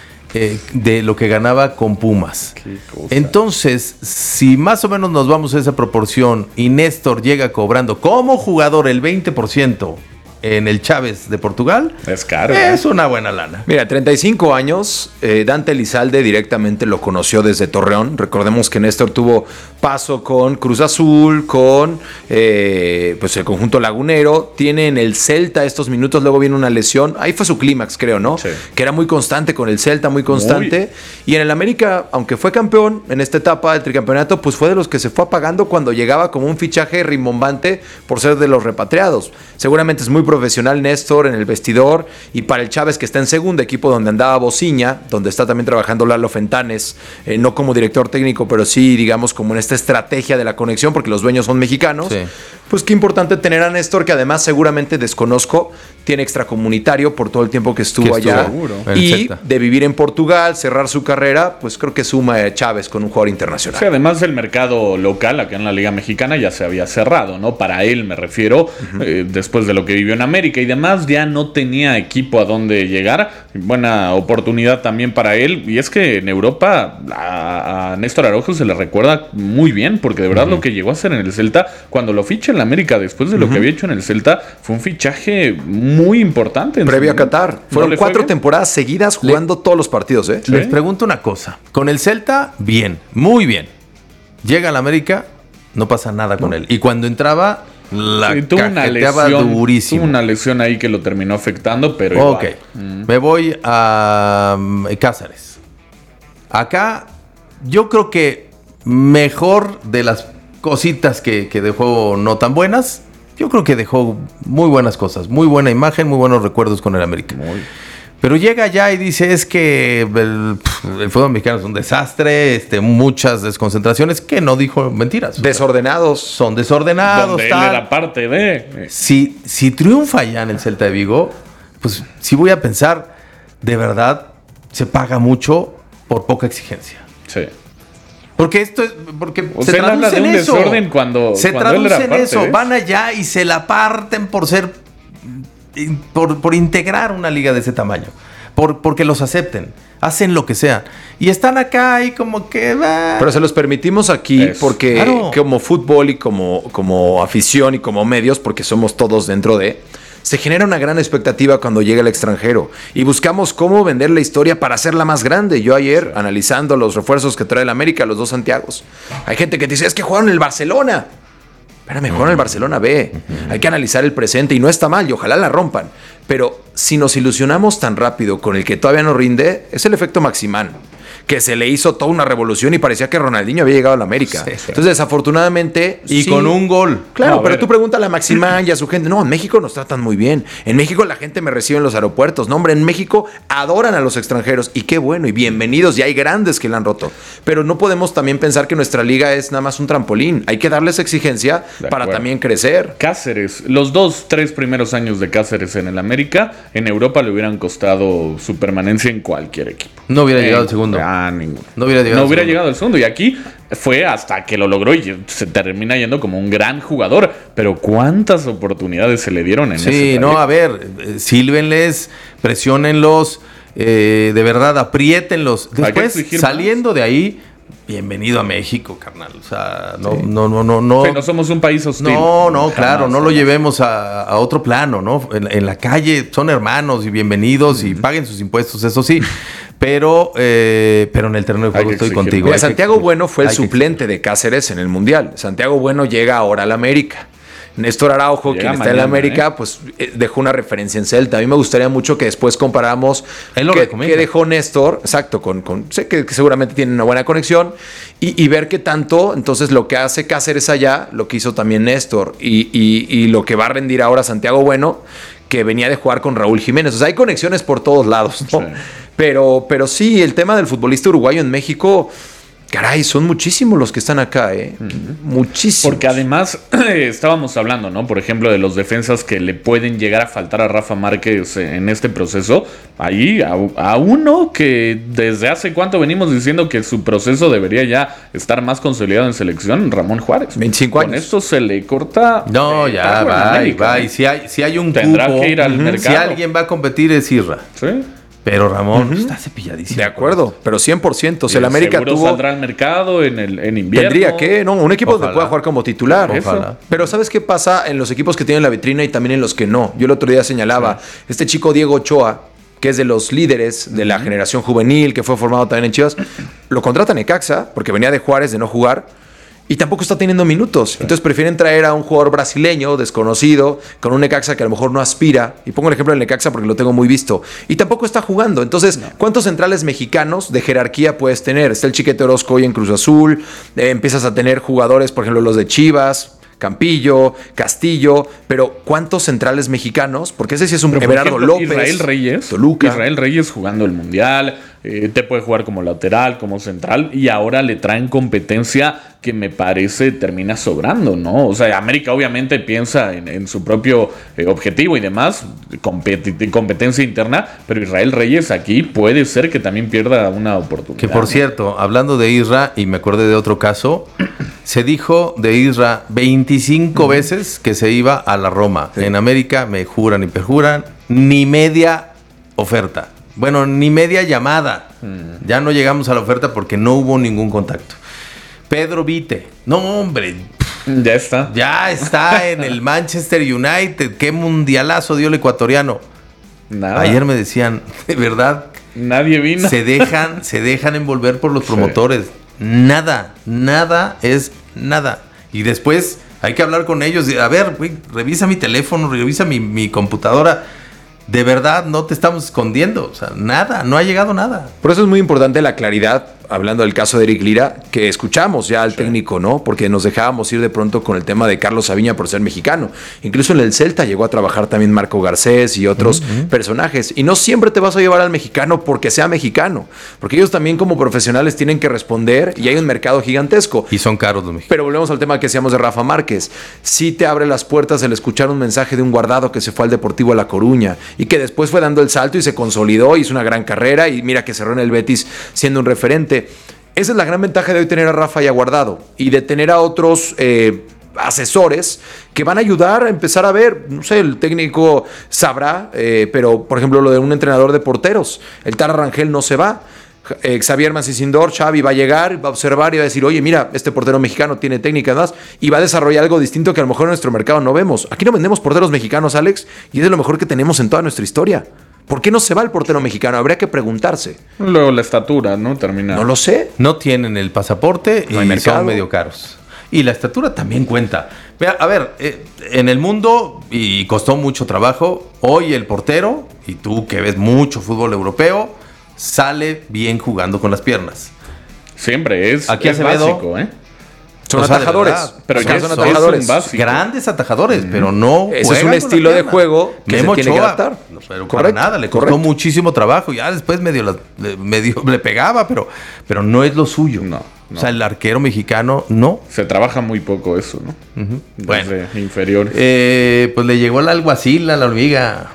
eh, de lo que ganaba con Pumas. Entonces, si más o menos nos vamos a esa proporción y Néstor llega cobrando como jugador el veinte por ciento en el Chávez de Portugal, es caro. Es una buena lana. Mira, treinta y cinco años, eh, Dante Elizalde directamente lo conoció desde Torreón. Recordemos que Néstor tuvo paso con Cruz Azul, con eh, pues el conjunto lagunero. Tiene en el Celta estos minutos, luego viene una lesión. Ahí fue su clímax, creo, ¿no? Sí. Que era muy constante con el Celta, muy constante. Muy. Y en el América, aunque fue campeón en esta etapa del tricampeonato, pues fue de los que se fue apagando cuando llegaba como un fichaje rimbombante por ser de los repatriados. Seguramente es muy profesional Néstor en el vestidor, y para el Chávez que está en segundo equipo donde andaba Bociña, donde está también trabajando Lalo Fentanes, eh, no como director técnico, pero sí digamos como en esta estrategia de la conexión porque los dueños son mexicanos. Sí. Pues qué importante tener a Néstor, que además seguramente desconozco, tiene extracomunitario por todo el tiempo que estuvo que allá seguro. Y de vivir en Portugal, cerrar su carrera, pues creo que suma a Chávez con un jugador internacional. Sí, además el mercado local acá en la Liga Mexicana ya se había cerrado, ¿no? Para él me refiero, uh-huh. eh, después de lo que vivió en América y demás, ya no tenía equipo a donde llegar. Buena oportunidad también para él. Y es que en Europa a, a Néstor Araujo se le recuerda muy bien, porque de verdad uh-huh. lo que llegó a hacer en el Celta, cuando lo ficha en la América, después de lo uh-huh. que había hecho en el Celta, fue un fichaje muy importante. Previo a Qatar. Fueron ¿No cuatro temporadas seguidas jugando le, todos los partidos, ¿eh? Les ¿Sí? pregunto una cosa. Con el Celta, bien, muy bien. Llega a la América, no pasa nada con no. él. Y cuando entraba, la sí, tuvo una lesión, durísimo. Tuvo una lesión ahí que lo terminó afectando, pero Ok. Igual. Mm. Me voy a um, Cáceres. Acá yo creo que mejor de las cositas que, que dejó no tan buenas, yo creo que dejó muy buenas cosas, muy buena imagen, muy buenos recuerdos con el América. Muy. Pero llega allá y dice, es que el, el fútbol mexicano es un desastre, este, muchas desconcentraciones, que no dijo mentiras. Desordenados. Son desordenados. Donde tal. él era parte de... Si, si triunfa ya en el Celta de Vigo, pues sí voy a pensar, de verdad, se paga mucho por poca exigencia. Sí. Porque esto es, porque o se sea, traduce de en un eso. desorden cuando, se cuando él traduce era en parte, eso. ¿ves? Van allá y se la parten por ser, por, por integrar una liga de ese tamaño. Por, porque los acepten, hacen lo que sea. Y están acá y como que... Ah. Pero se los permitimos aquí Eso. porque Claro. como fútbol y como, como afición y como medios, porque somos todos dentro de... Se genera una gran expectativa cuando llega el extranjero y buscamos cómo vender la historia para hacerla más grande. Yo ayer, analizando los refuerzos que trae el América, los dos Santiagos, hay gente que dice, es que jugaron en el Barcelona. Espérame, jugaron en el Barcelona B. Hay que analizar el presente y no está mal y ojalá la rompan. Pero si nos ilusionamos tan rápido con el que todavía no rinde, es el efecto Maximán, que se le hizo toda una revolución y parecía que Ronaldinho había llegado a la América. Sí, sí. Entonces, desafortunadamente... Y sí, con un gol. Claro, no, pero tú pregúntale a Maximán y a su gente. No, en México nos tratan muy bien. En México la gente me recibe en los aeropuertos. No, hombre, en México adoran a los extranjeros. Y qué bueno, y bienvenidos. Y hay grandes que la han roto. Pero no podemos también pensar que nuestra liga es nada más un trampolín. Hay que darles exigencia para también crecer. Cáceres, los dos, tres primeros años de Cáceres en el América, en Europa le hubieran costado su permanencia en cualquier equipo. No hubiera llegado al segundo. Ah, ninguno. No hubiera llegado, no hubiera al llegado al segundo. Y aquí fue hasta que lo logró y se termina yendo como un gran jugador. Pero ¿cuántas oportunidades se le dieron en sí, ese Sí, no, a ver, eh, sílvenles, presionenlos, eh, de verdad, apriétenlos. Después, saliendo más. de ahí, bienvenido a México, carnal. O sea, no, sí. no, no, no, no. Sí, no somos un país hostil. No, no, claro, jamás, no lo llevemos a, a otro plano, ¿no? En, en la calle son hermanos y bienvenidos uh-huh. y paguen sus impuestos, eso sí. Pero, eh, pero en el terreno de juego estoy contigo. Mira, Santiago que, Bueno fue el suplente de Cáceres en el Mundial. Santiago Bueno llega ahora al América. Néstor Araujo, llega quien está mañana, en la América, ¿eh? pues dejó una referencia en Celta. A mí me gustaría mucho que después comparamos qué, qué dejó Néstor, exacto, con, con sé que, que seguramente tiene una buena conexión, y, y ver qué tanto, entonces lo que hace Cáceres allá, lo que hizo también Néstor, y, y, y lo que va a rendir ahora Santiago Bueno, que venía de jugar con Raúl Jiménez. O sea, hay conexiones por todos lados, ¿no? Sí. Pero, pero sí, el tema del futbolista uruguayo en México... Caray, son muchísimos los que están acá, ¿eh? Uh-huh. Muchísimos. Porque además estábamos hablando, ¿no? Por ejemplo, de los defensas que le pueden llegar a faltar a Rafa Márquez en este proceso. Ahí, a, a uno que desde hace cuánto venimos diciendo que su proceso debería ya estar más consolidado en selección, Ramón Juárez. veinticinco años. Con esto se le corta. No, eh, ya, va, va. Y si hay, si hay un Tendrá cupo, que ir al uh-huh. mercado. Si alguien va a competir es Isra. Sí. Pero Ramón uh-huh. está cepilladísimo. De acuerdo, pero cien por ciento. O sea, el América seguro tuvo... saldrá al mercado en, el, en invierno. Tendría que, ¿no? Un equipo Ojalá. donde pueda jugar como titular. Ojalá. Pero ¿sabes qué pasa en los equipos que tienen la vitrina y también en los que no? Yo el otro día señalaba, sí. este chico Diego Ochoa, que es de los líderes de la uh-huh. generación juvenil, que fue formado también en Chivas, lo contrata Necaxa, porque venía de Juárez de no jugar, y tampoco está teniendo minutos. Sí. Entonces prefieren traer a un jugador brasileño, desconocido, con un Necaxa que a lo mejor no aspira. Y pongo el ejemplo del Necaxa porque lo tengo muy visto. Y tampoco está jugando. Entonces, no. ¿cuántos centrales mexicanos de jerarquía puedes tener? Está el Chiquete Orozco hoy en Cruz Azul. Eh, empiezas a tener jugadores, por ejemplo, los de Chivas, Campillo, Castillo, pero ¿cuántos centrales mexicanos? Porque ese sí es un pero, Everardo ejemplo, López, Israel Reyes, Toluca. Israel Reyes jugando el Mundial, eh, te puede jugar como lateral, como central, y ahora le traen competencia que me parece termina sobrando, ¿no? O sea, América obviamente piensa en, en su propio eh, objetivo y demás, compet- competencia interna, pero Israel Reyes aquí puede ser que también pierda una oportunidad. Que por ¿no? cierto, hablando de Isra, y me acordé de otro caso, se dijo de Isra veinticinco uh-huh. veces que se iba a la Roma. Sí. En América me juran y perjuran, ni media oferta. Bueno, ni media llamada. Uh-huh. Ya no llegamos a la oferta porque no hubo ningún contacto. Pedro Vite, no hombre, ya está. Ya está en el Manchester United. Qué mundialazo dio el ecuatoriano. Nada. Ayer me decían, de verdad, nadie vino. Se dejan, se dejan envolver por los promotores. Sí. Nada, nada es nada. Y después hay que hablar con ellos. A ver, güey, revisa mi teléfono, revisa mi, mi computadora. De verdad, no te estamos escondiendo. O sea, nada, no ha llegado nada. Por eso es muy importante la claridad. hablando del caso de Eric Lira, que escuchamos ya al sí. técnico, ¿no? Porque nos dejábamos ir de pronto con el tema de Carlos Saviña por ser mexicano. Incluso en el Celta llegó a trabajar también Marco Garcés y otros uh-huh. personajes. Y no siempre te vas a llevar al mexicano porque sea mexicano, porque ellos también como profesionales tienen que responder y hay un mercado gigantesco. Y son caros los mexicanos. Pero volvemos al tema que decíamos de Rafa Márquez. Sí te abre las puertas el escuchar un mensaje de un Guardado que se fue al Deportivo La Coruña y que después fue dando el salto y se consolidó, hizo una gran carrera y mira que cerró en el Betis siendo un referente. Esa es la gran ventaja de hoy tener a Rafa y a Guardado y de tener a otros eh, asesores que van a ayudar a empezar a ver, no sé, el técnico sabrá, eh, pero por ejemplo lo de un entrenador de porteros, el Tara Rangel no se va. Eh, Xavier Mancicindor, Xavi va a llegar, va a observar y va a decir, oye, mira, este portero mexicano tiene técnica más y va a desarrollar algo distinto que a lo mejor en nuestro mercado no vemos. Aquí no vendemos porteros mexicanos, Alex, y es de lo mejor que tenemos en toda nuestra historia. ¿Por qué no se va el portero mexicano? Habría que preguntarse. Luego la estatura, ¿no? Termina. No lo sé. No tienen el pasaporte no y son medio caros. Y la estatura también cuenta. A ver, eh, en el mundo, y costó mucho trabajo, hoy el portero, y tú que ves mucho fútbol europeo, sale bien jugando con las piernas. Siempre es, Aquí es Acevedo, básico, ¿eh? Son o sea, atajadores. Pero ya son, son atajadores. Grandes atajadores, mm. pero no. Ese es un estilo de juego que Memo se tiene Ochoa, que adaptar. No, pero correcto, para nada, le costó correcto. muchísimo trabajo. Ya después medio, la, medio le pegaba, pero, pero no es lo suyo. No, no. O sea, el arquero mexicano no. Se trabaja muy poco eso, ¿no? Uh-huh. Bueno, inferior. Eh, pues le llegó el alguacil a la hormiga.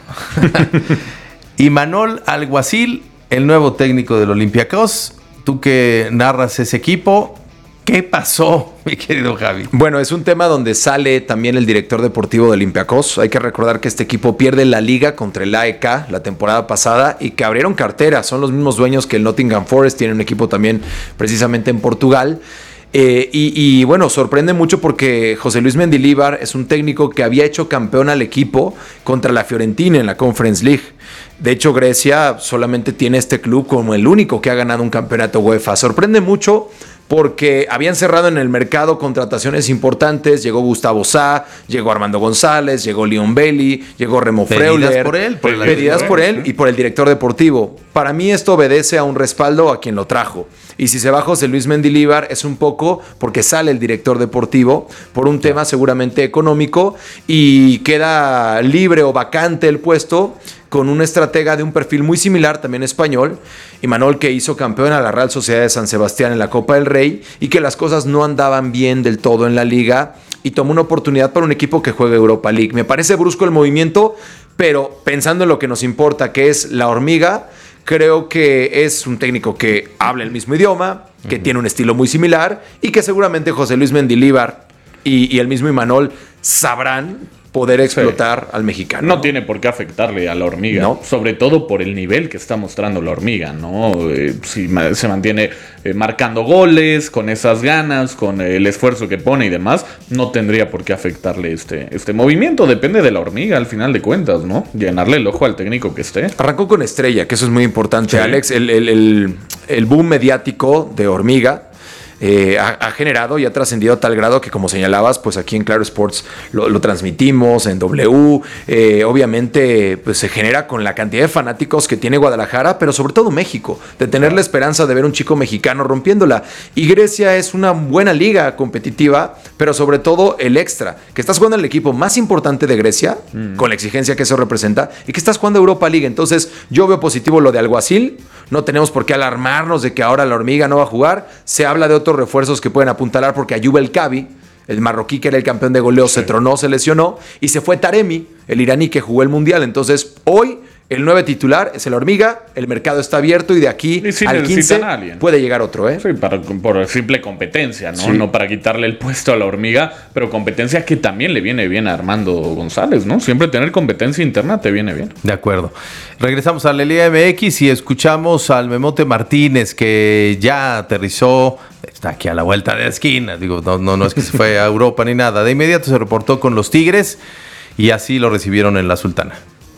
Imanol Alguacil, el nuevo técnico del Olympiacos. Tú que narras ese equipo, ¿qué pasó, mi querido Javi? Bueno, es un tema donde sale también el director deportivo de Olympiacos. Hay que recordar que este equipo pierde la liga contra el A E K la temporada pasada y que abrieron cartera. Son los mismos dueños que el Nottingham Forest. Tienen un equipo también precisamente en Portugal. Eh, y, y bueno, sorprende mucho porque José Luis Mendilibar es un técnico que había hecho campeón al equipo contra la Fiorentina en la Conference League. De hecho, Grecia solamente tiene este club como el único que ha ganado un campeonato UEFA. Sorprende mucho porque habían cerrado en el mercado contrataciones importantes. Llegó Gustavo Sá, llegó Armando González, llegó Leon Bailey, llegó Remo Freuler. Pedidas por él. Por Pedidas por él y por el director deportivo. Para mí esto obedece a un respaldo a quien lo trajo. Y si se va José Luis Mendilibar es un poco porque sale el director deportivo por un tema seguramente económico y queda libre o vacante el puesto con un estratega de un perfil muy similar, también español, Imanol, que hizo campeón a la Real Sociedad de San Sebastián en la Copa del Rey y que las cosas no andaban bien del todo en la liga y tomó una oportunidad para un equipo que juega Europa League. Me parece brusco el movimiento, pero pensando en lo que nos importa, que es la hormiga, creo que es un técnico que habla el mismo idioma, que uh-huh. tiene un estilo muy similar y que seguramente José Luis Mendilibar y, y el mismo Imanol sabrán poder explotar sí. al mexicano. No, ¿no? tiene por qué afectarle a la hormiga, ¿no? Sobre todo por el nivel que está mostrando la hormiga, ¿no? Eh, si se mantiene eh, marcando goles, con esas ganas, con el esfuerzo que pone y demás, no tendría por qué afectarle este, este movimiento. Depende de la hormiga, al final de cuentas, ¿no? Llenarle el ojo al técnico que esté. Arrancó con Estrella, que eso es muy importante, Sí. Alex. El, el, el, el boom mediático de hormiga Eh, ha, ha generado y ha trascendido a tal grado que, como señalabas, pues aquí en Claro Sports lo, lo transmitimos en W. Eh, obviamente, pues se genera con la cantidad de fanáticos que tiene Guadalajara, pero sobre todo México, de tener la esperanza de ver un chico mexicano rompiéndola. Y Grecia es una buena liga competitiva, pero sobre todo el extra, que estás jugando en el equipo más importante de Grecia, mm. con la exigencia que eso representa, y que estás jugando Europa League. Entonces, yo veo positivo lo de Alguacil. No tenemos por qué alarmarnos de que ahora la hormiga no va a jugar. Se habla de otros refuerzos que pueden apuntalar porque Ayub El Kabi, el marroquí que era el campeón de goleo, sí. se tronó, se lesionó y se fue Taremi, el iraní que jugó el mundial. Entonces hoy el nueve titular es el hormiga, el mercado está abierto y de aquí si al quince puede llegar otro, ¿eh? Sí, para, por simple competencia, ¿no? Sí. No para quitarle el puesto a la hormiga, pero competencia que también le viene bien a Armando González, ¿no? Siempre tener competencia interna te viene bien. De acuerdo. Regresamos a la Liga M X y escuchamos al Memote Martínez, que ya aterrizó, está aquí a la vuelta de la esquina. Digo, no, no, no es que se fue a Europa ni nada. De inmediato se reportó con los Tigres y así lo recibieron en la Sultana.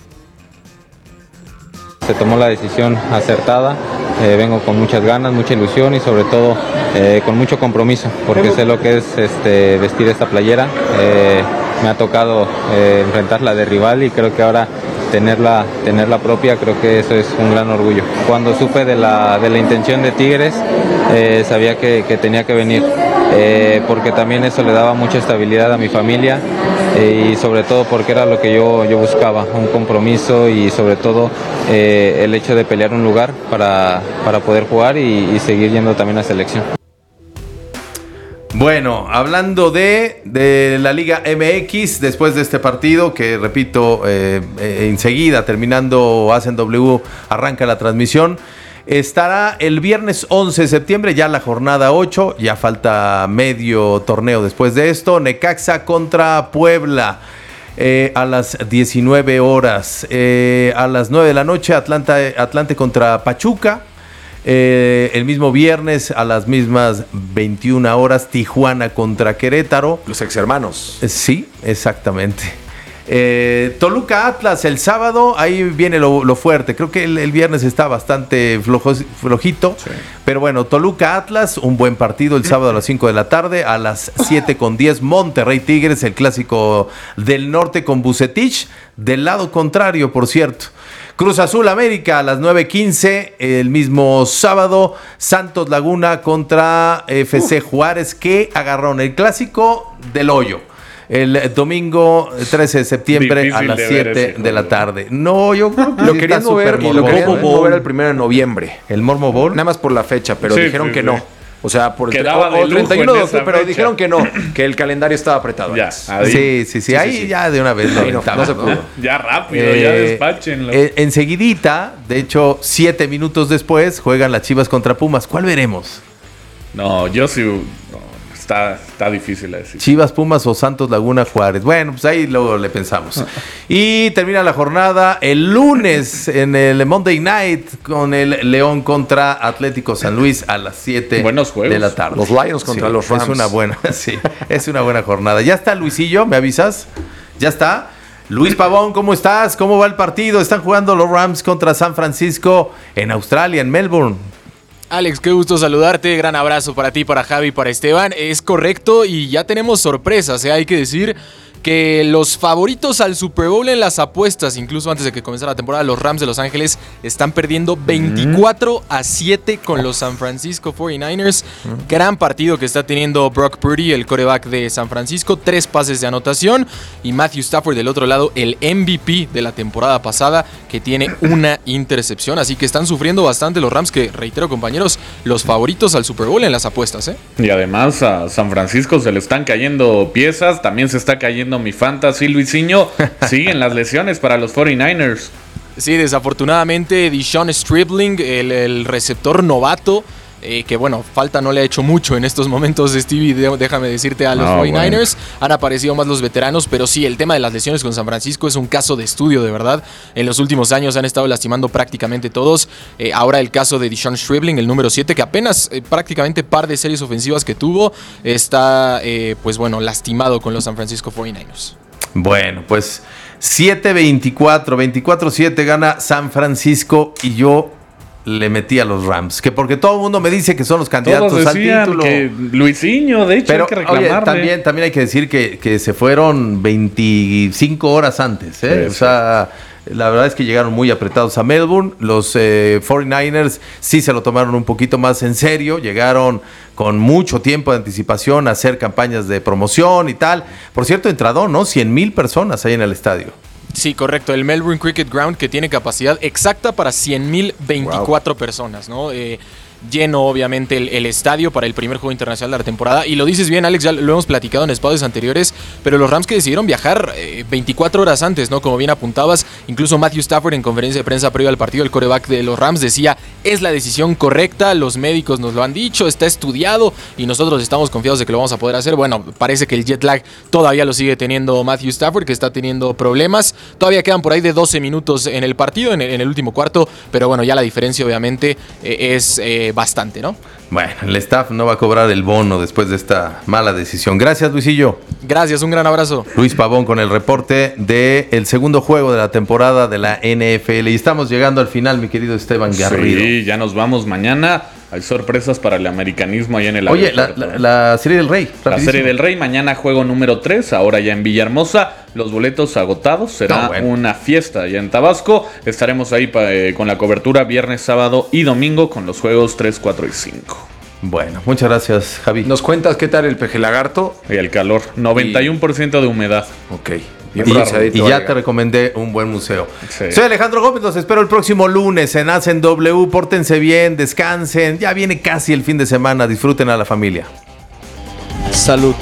Se tomó la decisión acertada, eh, vengo con muchas ganas, mucha ilusión y sobre todo eh, con mucho compromiso, porque sé lo que es este, vestir esta playera. Eh, me ha tocado eh, enfrentarla de rival y creo que ahora tenerla, tenerla propia, creo que eso es un gran orgullo. cuando supe de la, de la intención de Tigres, eh, sabía que, que tenía que venir, eh, porque también eso le daba mucha estabilidad a mi familia, eh, y sobre todo porque era lo que yo, yo buscaba, un compromiso y sobre todo eh, el hecho de pelear un lugar para, para poder jugar y, y seguir yendo también a selección. Bueno, hablando de, de la Liga M X, después de este partido, que repito, eh, eh, enseguida, terminando A C N W, arranca la transmisión, estará el viernes once de septiembre, ya la jornada ocho, ya falta medio torneo después de esto, Necaxa contra Puebla. Eh, a las diecinueve horas, eh, a las nueve de la noche, Atlanta, Atlante contra Pachuca. Eh, el mismo viernes a las mismas veintiuna horas, Tijuana contra Querétaro. Los ex hermanos. Eh, sí, exactamente. Eh, Toluca Atlas el sábado, ahí viene lo, lo fuerte. Creo que el, el viernes está bastante flojo, flojito. Sí. Pero bueno, Toluca Atlas, un buen partido el sábado a las cinco de la tarde. A las siete con diez, Monterrey Tigres, el clásico del norte con Vucetich. Del lado contrario, por cierto. Cruz Azul América a las nueve quince, el mismo sábado, Santos Laguna contra F C Juárez, que agarraron el clásico del hoyo. El domingo trece de septiembre difícil a las siete de la tarde. No, yo creo que lo querían mover y lo querían mover al primero de noviembre. ¿El Mormo Bowl? Nada más por la fecha, pero sí, dijeron sí, que sí. no. O sea, por el o, o treinta y uno de octubre, pero fecha. Dijeron que no, que el calendario estaba apretado. Ya, sí, sí, sí, sí, ahí sí. Ya de una vez lo no, no se pudo. Ya rápido, eh, ya despáchenlo. Eh, enseguidita, de hecho, siete minutos después, juegan las Chivas contra Pumas. ¿Cuál veremos? No, yo sí... No. Está, está difícil a decir. Chivas, Pumas o Santos Laguna Juárez. Bueno, pues ahí luego le pensamos. Y termina la jornada el lunes en el Monday Night con el León contra Atlético San Luis a las siete de la tarde. Los Lions contra sí, los Rams. Es una buena, sí, es una buena jornada. Ya está Luisillo, ¿me avisas? ¿Ya está? Luis Pavón, ¿cómo estás? ¿Cómo va el partido? Están jugando los Rams contra San Francisco en Australia, en Melbourne. Alex, qué gusto saludarte, gran abrazo para ti, para Javi, para Esteban. Es correcto y ya tenemos sorpresas, ¿eh? Hay que decir que los favoritos al Super Bowl en las apuestas, incluso antes de que comenzara la temporada, los Rams de Los Ángeles están perdiendo veinticuatro a siete con los San Francisco cuarenta y nueve ers. Gran partido que está teniendo Brock Purdy, el quarterback de San Francisco, tres pases de anotación, y Matthew Stafford del otro lado, el M V P de la temporada pasada, que tiene una intercepción, así que están sufriendo bastante los Rams, que reitero, compañeros, los favoritos al Super Bowl en las apuestas, ¿eh? Y además a San Francisco se le están cayendo piezas, también se está cayendo mi fantasy, Luisinho. Siguen las lesiones para los cuarenta y nueve ers. Sí, desafortunadamente Deshaun Stribling, el, el receptor novato, eh, que bueno, falta no le ha hecho mucho en estos momentos, Stevie, de, déjame decirte, a los no, cuarenta y nueve ers. Bueno. Han aparecido más los veteranos, pero sí, el tema de las lesiones con San Francisco es un caso de estudio, de verdad. En los últimos años han estado lastimando prácticamente todos. Eh, ahora el caso de Deshaun Stribling, el número siete, que apenas eh, prácticamente par de series ofensivas que tuvo, está, eh, pues bueno, lastimado con los San Francisco cuarenta y nueve ers. Bueno, pues siete veinticuatro, veinticuatro siete gana San Francisco y yo le metí a los Rams, que porque todo el mundo me dice que son los candidatos Todos al título. Que Luisinho, de hecho, pero, hay que reclamarle. Oye, también, también hay que decir que, que se fueron veinticinco horas antes, ¿eh? Sí, o sea, la verdad es que llegaron muy apretados a Melbourne. Los eh, cuarenta y nueve ers sí se lo tomaron un poquito más en serio. Llegaron con mucho tiempo de anticipación a hacer campañas de promoción y tal. Por cierto, entradón, ¿no? cien mil personas ahí en el estadio. Sí, correcto. El Melbourne Cricket Ground, que tiene capacidad exacta para cien mil veinticuatro wow. personas, ¿no? Eh, lleno, obviamente, el, el estadio para el primer juego internacional de la temporada. Y lo dices bien, Alex, ya lo hemos platicado en espacios anteriores, pero los Rams que decidieron viajar eh, veinticuatro horas antes, ¿no? Como bien apuntabas, incluso Matthew Stafford en conferencia de prensa previo al partido, el quarterback de los Rams, decía, es la decisión correcta, los médicos nos lo han dicho, está estudiado y nosotros estamos confiados de que lo vamos a poder hacer. Bueno, parece que el jet lag todavía lo sigue teniendo Matthew Stafford, que está teniendo problemas. Todavía quedan por ahí de doce minutos en el partido, en el, en el último cuarto, pero bueno, ya la diferencia obviamente eh, es eh, bastante, ¿no? Bueno, el staff no va a cobrar el bono después de esta mala decisión. Gracias, Luisillo. Gracias, un gran abrazo. Luis Pavón con el reporte del segundo juego de la temporada de la N F L. Y estamos llegando al final, mi querido Esteban Garrido. Sí, ya nos vamos mañana. Hay sorpresas para el americanismo allá en el Oye, la, la, la Serie del Rey. La Serie del Rey, mañana juego número tres, ahora ya en Villahermosa. Los boletos agotados, será no, bueno. una fiesta allá en Tabasco. Estaremos ahí pa, eh, con la cobertura viernes, sábado y domingo con los juegos tres, cuatro y cinco. Bueno, muchas gracias, Javi. ¿Nos cuentas qué tal el peje lagarto? Y el calor, noventa y uno por ciento de humedad. Ok. Bien y, y ya te recomendé un buen museo. Sí. Soy Alejandro Gómez, los espero el próximo lunes en Hacen W. Pórtense bien, descansen. Ya viene casi el fin de semana, disfruten a la familia. Salud.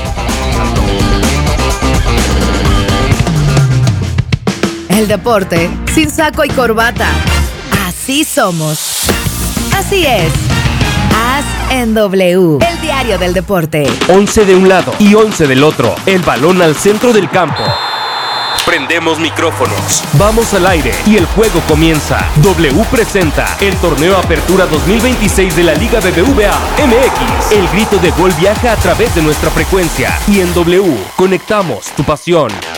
El deporte sin saco y corbata. Así somos. Así es. Haz en W, el diario del deporte. once de un lado y once del otro. El balón al centro del campo. Prendemos micrófonos. Vamos al aire y el juego comienza. W presenta el torneo Apertura dos mil veintiséis de la Liga B B V A M X. El grito de gol viaja a través de nuestra frecuencia. Y en W conectamos tu pasión.